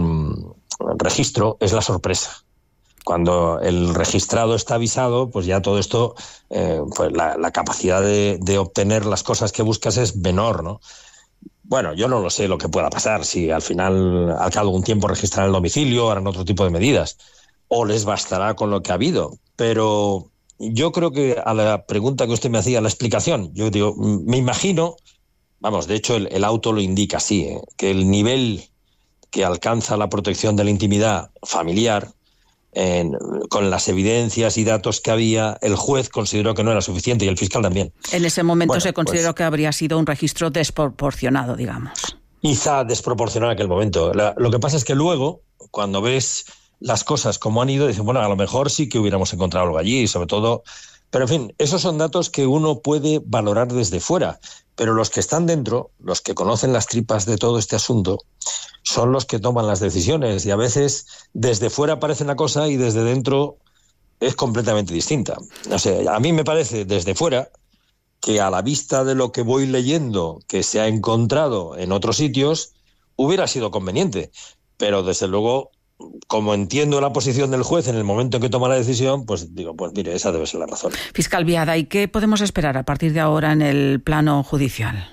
un registro es la sorpresa. Cuando el registrado está avisado, pues ya todo esto, eh, pues la, la capacidad de, de obtener las cosas que buscas es menor, ¿no? Bueno, yo no lo sé lo que pueda pasar, si al final, al cabo de un tiempo registran el domicilio, harán otro tipo de medidas, o les bastará con lo que ha habido. Pero yo creo que a la pregunta que usted me hacía, la explicación, yo digo, me imagino, vamos, de hecho el, el auto lo indica así, ¿eh? Que el nivel que alcanza la protección de la intimidad familiar, En, con las evidencias y datos que había, el juez consideró que no era suficiente y el fiscal también.
En ese momento bueno, se consideró
pues,
que habría sido un registro desproporcionado, digamos.
Quizá desproporcionado en aquel momento. La, lo que pasa es que luego, cuando ves las cosas como han ido, dices, bueno, a lo mejor sí que hubiéramos encontrado algo allí, sobre todo... Pero en fin, esos son datos que uno puede valorar desde fuera, pero los que están dentro, los que conocen las tripas de todo este asunto, son los que toman las decisiones y a veces desde fuera parece una cosa y desde dentro es completamente distinta. No sé, a mí me parece desde fuera que a la vista de lo que voy leyendo que se ha encontrado en otros sitios hubiera sido conveniente, pero desde luego, como entiendo la posición del juez en el momento en que toma la decisión, pues digo, pues mire, esa debe ser la razón.
Fiscal Viada, ¿y qué podemos esperar a partir de ahora en el plano judicial?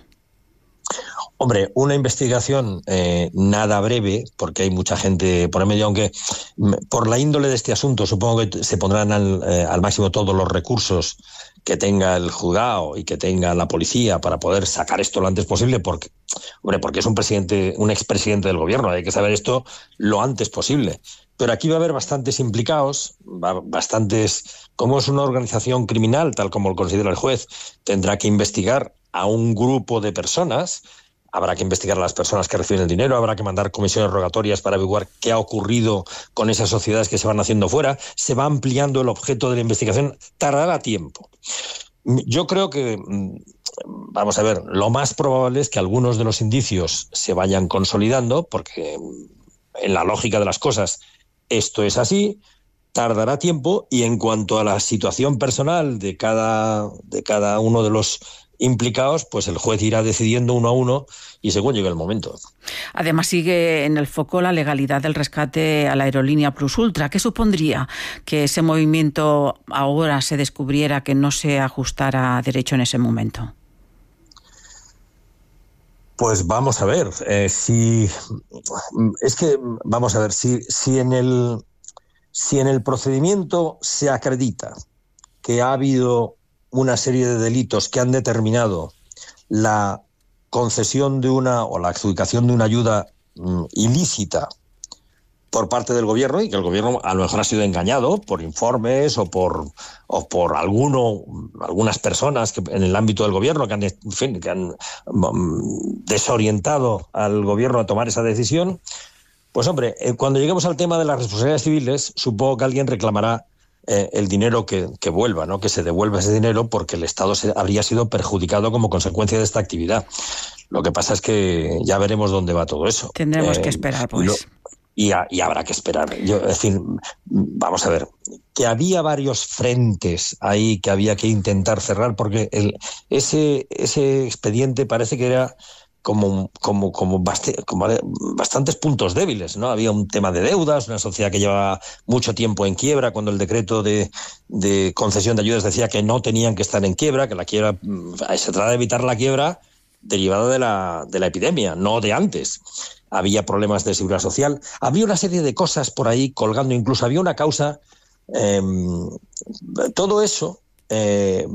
Hombre, una investigación eh, nada breve, porque hay mucha gente por el medio, aunque por la índole de este asunto supongo que se pondrán al, eh, al máximo todos los recursos que tenga el juzgado y que tenga la policía para poder sacar esto lo antes posible, porque, hombre, porque es un presidente, un expresidente del gobierno, hay que saber esto lo antes posible. Pero aquí va a haber bastantes implicados, bastantes, como es una organización criminal, tal como lo considera el juez, tendrá que investigar a un grupo de personas. Habrá que investigar a las personas que reciben el dinero, habrá que mandar comisiones rogatorias para averiguar qué ha ocurrido con esas sociedades que se van haciendo fuera. Se va ampliando el objeto de la investigación, tardará tiempo. Yo creo que, vamos a ver, lo más probable es que algunos de los indicios se vayan consolidando, porque en la lógica de las cosas esto es así, tardará tiempo, y en cuanto a la situación personal de cada, de cada uno de los implicados, pues el juez irá decidiendo uno a uno y según llegue el momento.
Además sigue en el foco la legalidad del rescate a la aerolínea Plus Ultra. ¿Qué supondría que ese movimiento ahora se descubriera que no se ajustara a derecho en ese momento?
Pues vamos a ver, eh, si es que vamos a ver si si en el si en el procedimiento se acredita que ha habido una serie de delitos que han determinado la concesión de una o la adjudicación de una ayuda mm, ilícita por parte del gobierno y que el gobierno a lo mejor ha sido engañado por informes o por o por alguno algunas personas que en el ámbito del gobierno que han, en fin, que han desorientado al gobierno a tomar esa decisión. Pues hombre, eh, cuando lleguemos al tema de las responsabilidades civiles, supongo que alguien reclamará eh, el dinero que, que vuelva, ¿no? Que se devuelva ese dinero porque el Estado se, habría sido perjudicado como consecuencia de esta actividad. Lo que pasa es que ya veremos dónde va todo eso.
Tendremos
eh,
que esperar, pues.
Lo, y, a, y habrá que esperar. Yo, es decir, vamos a ver, que había varios frentes ahí que había que intentar cerrar porque el, ese, ese expediente parece que era como, como, como, bast- como bastantes puntos débiles, ¿no? Había un tema de deudas, una sociedad que llevaba mucho tiempo en quiebra, cuando el decreto de, de concesión de ayudas decía que no tenían que estar en quiebra, que la quiebra, se trata de evitar la quiebra derivada de la, de la epidemia, no de antes. Había problemas de seguridad social, había una serie de cosas por ahí colgando, incluso había una causa, eh, todo eso... Eh,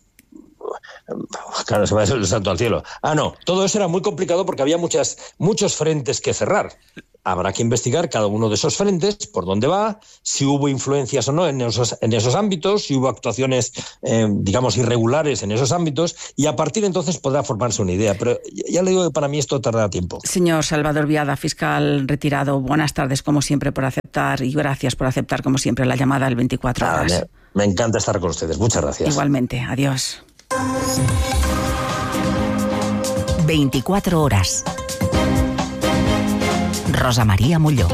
Claro, se va a hacer el salto al cielo. Ah, no, todo eso era muy complicado porque había muchas, muchos frentes que cerrar. Habrá que investigar cada uno de esos frentes, por dónde va, si hubo influencias o no en esos, en esos ámbitos, si hubo actuaciones, eh, digamos, irregulares en esos ámbitos, y a partir de entonces podrá formarse una idea. Pero ya le digo que para mí esto tardará tiempo.
Señor Salvador Viada, fiscal retirado, buenas tardes, como siempre, por aceptar, y gracias por aceptar, como siempre, la llamada al veinticuatro horas.
Ah, me, me encanta estar con ustedes. Muchas gracias.
Igualmente, adiós.
veinticuatro horas. Rosa María Molló.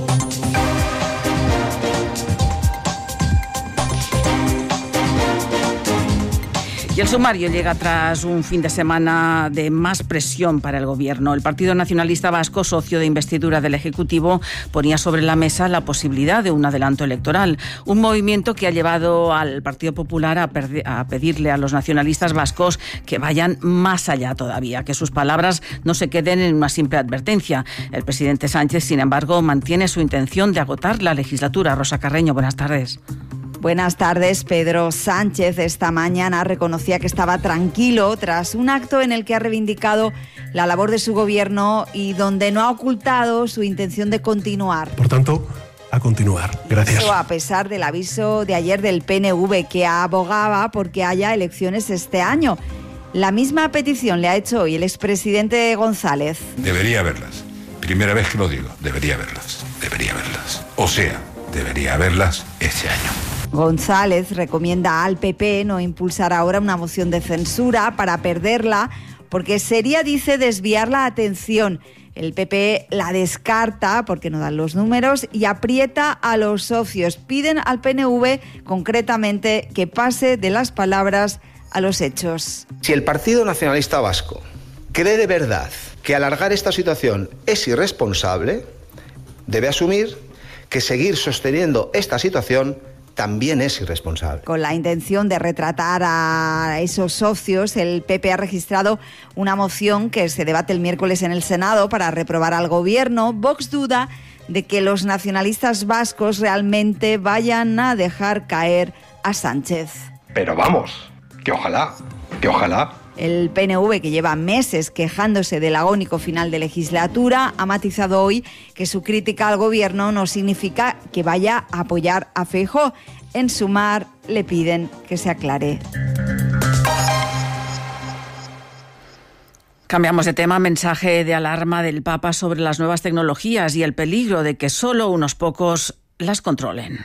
Y el sumario llega tras un fin de semana de más presión para el Gobierno. El Partido Nacionalista Vasco, socio de investidura del Ejecutivo, ponía sobre la mesa la posibilidad de un adelanto electoral. Un movimiento que ha llevado al Partido Popular a, perder, a pedirle a los nacionalistas vascos que vayan más allá todavía, que sus palabras no se queden en una simple advertencia. El presidente Sánchez, sin embargo, mantiene su intención de agotar la legislatura. Rosa Carreño, buenas tardes.
Buenas tardes. Pedro Sánchez esta mañana reconocía que estaba tranquilo tras un acto en el que ha reivindicado la labor de su gobierno y donde no ha ocultado su intención de continuar.
Por tanto, a continuar. Gracias.
Eso a pesar del aviso de ayer del P N V que abogaba porque haya elecciones este año. La misma petición le ha hecho hoy el expresidente González.
Debería haberlas. Primera vez que lo digo. Debería haberlas. Debería haberlas. O sea, debería haberlas este año.
González recomienda al P P no impulsar ahora una moción de censura para perderla, porque sería, dice, desviar la atención. El P P la descarta porque no dan los números y aprieta a los socios. Piden al P N V, concretamente, que pase de las palabras a los hechos.
Si el Partido Nacionalista Vasco cree de verdad que alargar esta situación es irresponsable, debe asumir que seguir sosteniendo esta situación también es irresponsable.
Con la intención de retratar a esos socios, el P P ha registrado una moción que se debate el miércoles en el Senado para reprobar al Gobierno. Vox duda de que los nacionalistas vascos realmente vayan a dejar caer a Sánchez.
Pero vamos, que ojalá, que ojalá.
El P N V, que lleva meses quejándose del agónico final de legislatura, ha matizado hoy que su crítica al Gobierno no significa que vaya a apoyar a Feijóo. En Sumar le piden que se aclare.
Cambiamos de tema. Mensaje de alarma del Papa sobre las nuevas tecnologías y el peligro de que solo unos pocos las controlen.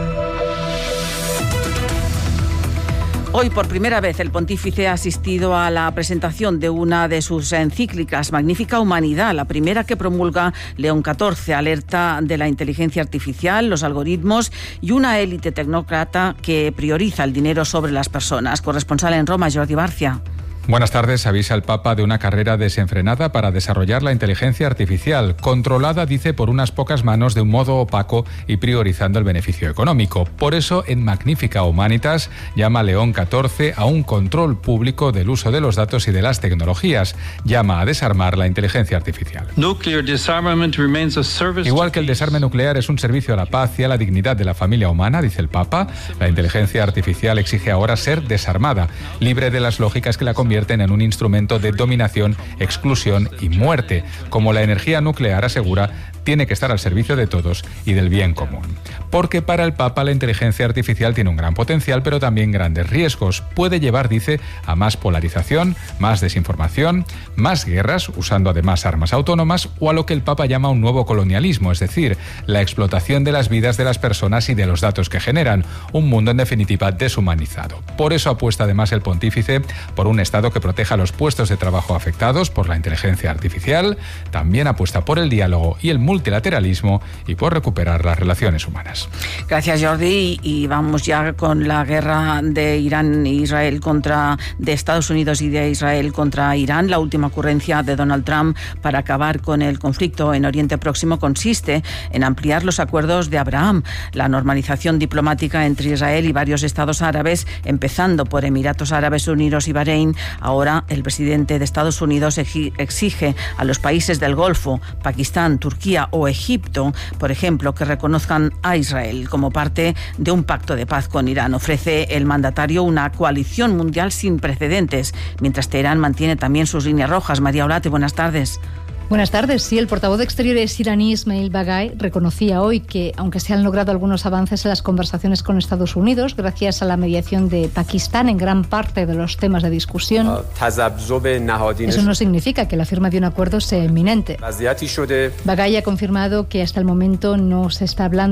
Hoy, por primera vez, el pontífice ha asistido a la presentación de una de sus encíclicas, Magnífica Humanidad, la primera que promulga León catorce, alerta de la inteligencia artificial, los algoritmos y una élite tecnócrata que prioriza el dinero sobre las personas. Corresponsal en Roma, Jordi Barcia.
Buenas tardes. Avisa el Papa de una carrera desenfrenada para desarrollar la inteligencia artificial, controlada, dice, por unas pocas manos de un modo opaco y priorizando el beneficio económico. Por eso, en Magnífica Humanitas, llama León catorce a un control público del uso de los datos y de las tecnologías. Llama a desarmar la inteligencia artificial. Igual que el desarme nuclear es un servicio a la paz y a la dignidad de la familia humana, dice el Papa, la inteligencia artificial exige ahora ser desarmada, libre de las lógicas que la convierten en un instrumento de dominación, exclusión y muerte. Como la energía nuclear, asegura, tiene que estar al servicio de todos y del bien común. Porque para el Papa la inteligencia artificial tiene un gran potencial, pero también grandes riesgos. Puede llevar, dice, a más polarización, más desinformación, más guerras, usando además armas autónomas, o a lo que el Papa llama un nuevo colonialismo, es decir, la explotación de las vidas de las personas y de los datos que generan, un mundo en definitiva deshumanizado. Por eso apuesta además el pontífice por un Estado que proteja los puestos de trabajo afectados por la inteligencia artificial, también apuesta por el diálogo y el multilateralismo y por recuperar las relaciones humanas.
Gracias, Jordi, y vamos ya con la guerra de Irán e Israel contra de Estados Unidos y de Israel contra Irán. La última ocurrencia de Donald Trump para acabar con el conflicto en Oriente Próximo consiste en ampliar los acuerdos de Abraham, la normalización diplomática entre Israel y varios estados árabes, empezando por Emiratos Árabes Unidos y Bahrein. Ahora el presidente de Estados Unidos exige a los países del Golfo, Pakistán, Turquía o Egipto, por ejemplo, que reconozcan a Israel como parte de un pacto de paz con Irán. Ofrece el mandatario una coalición mundial sin precedentes, mientras Teherán mantiene también sus líneas rojas. María Olate, buenas tardes.
Buenas tardes. Sí, el portavoz de Exteriores iraní Ismail Baghai reconocía hoy que, aunque se han logrado algunos avances en las conversaciones con Estados Unidos, gracias a la mediación de Pakistán en gran parte de los temas de discusión, eso no significa que la firma de un acuerdo sea inminente. Baghai ha confirmado que hasta el momento no se está hablando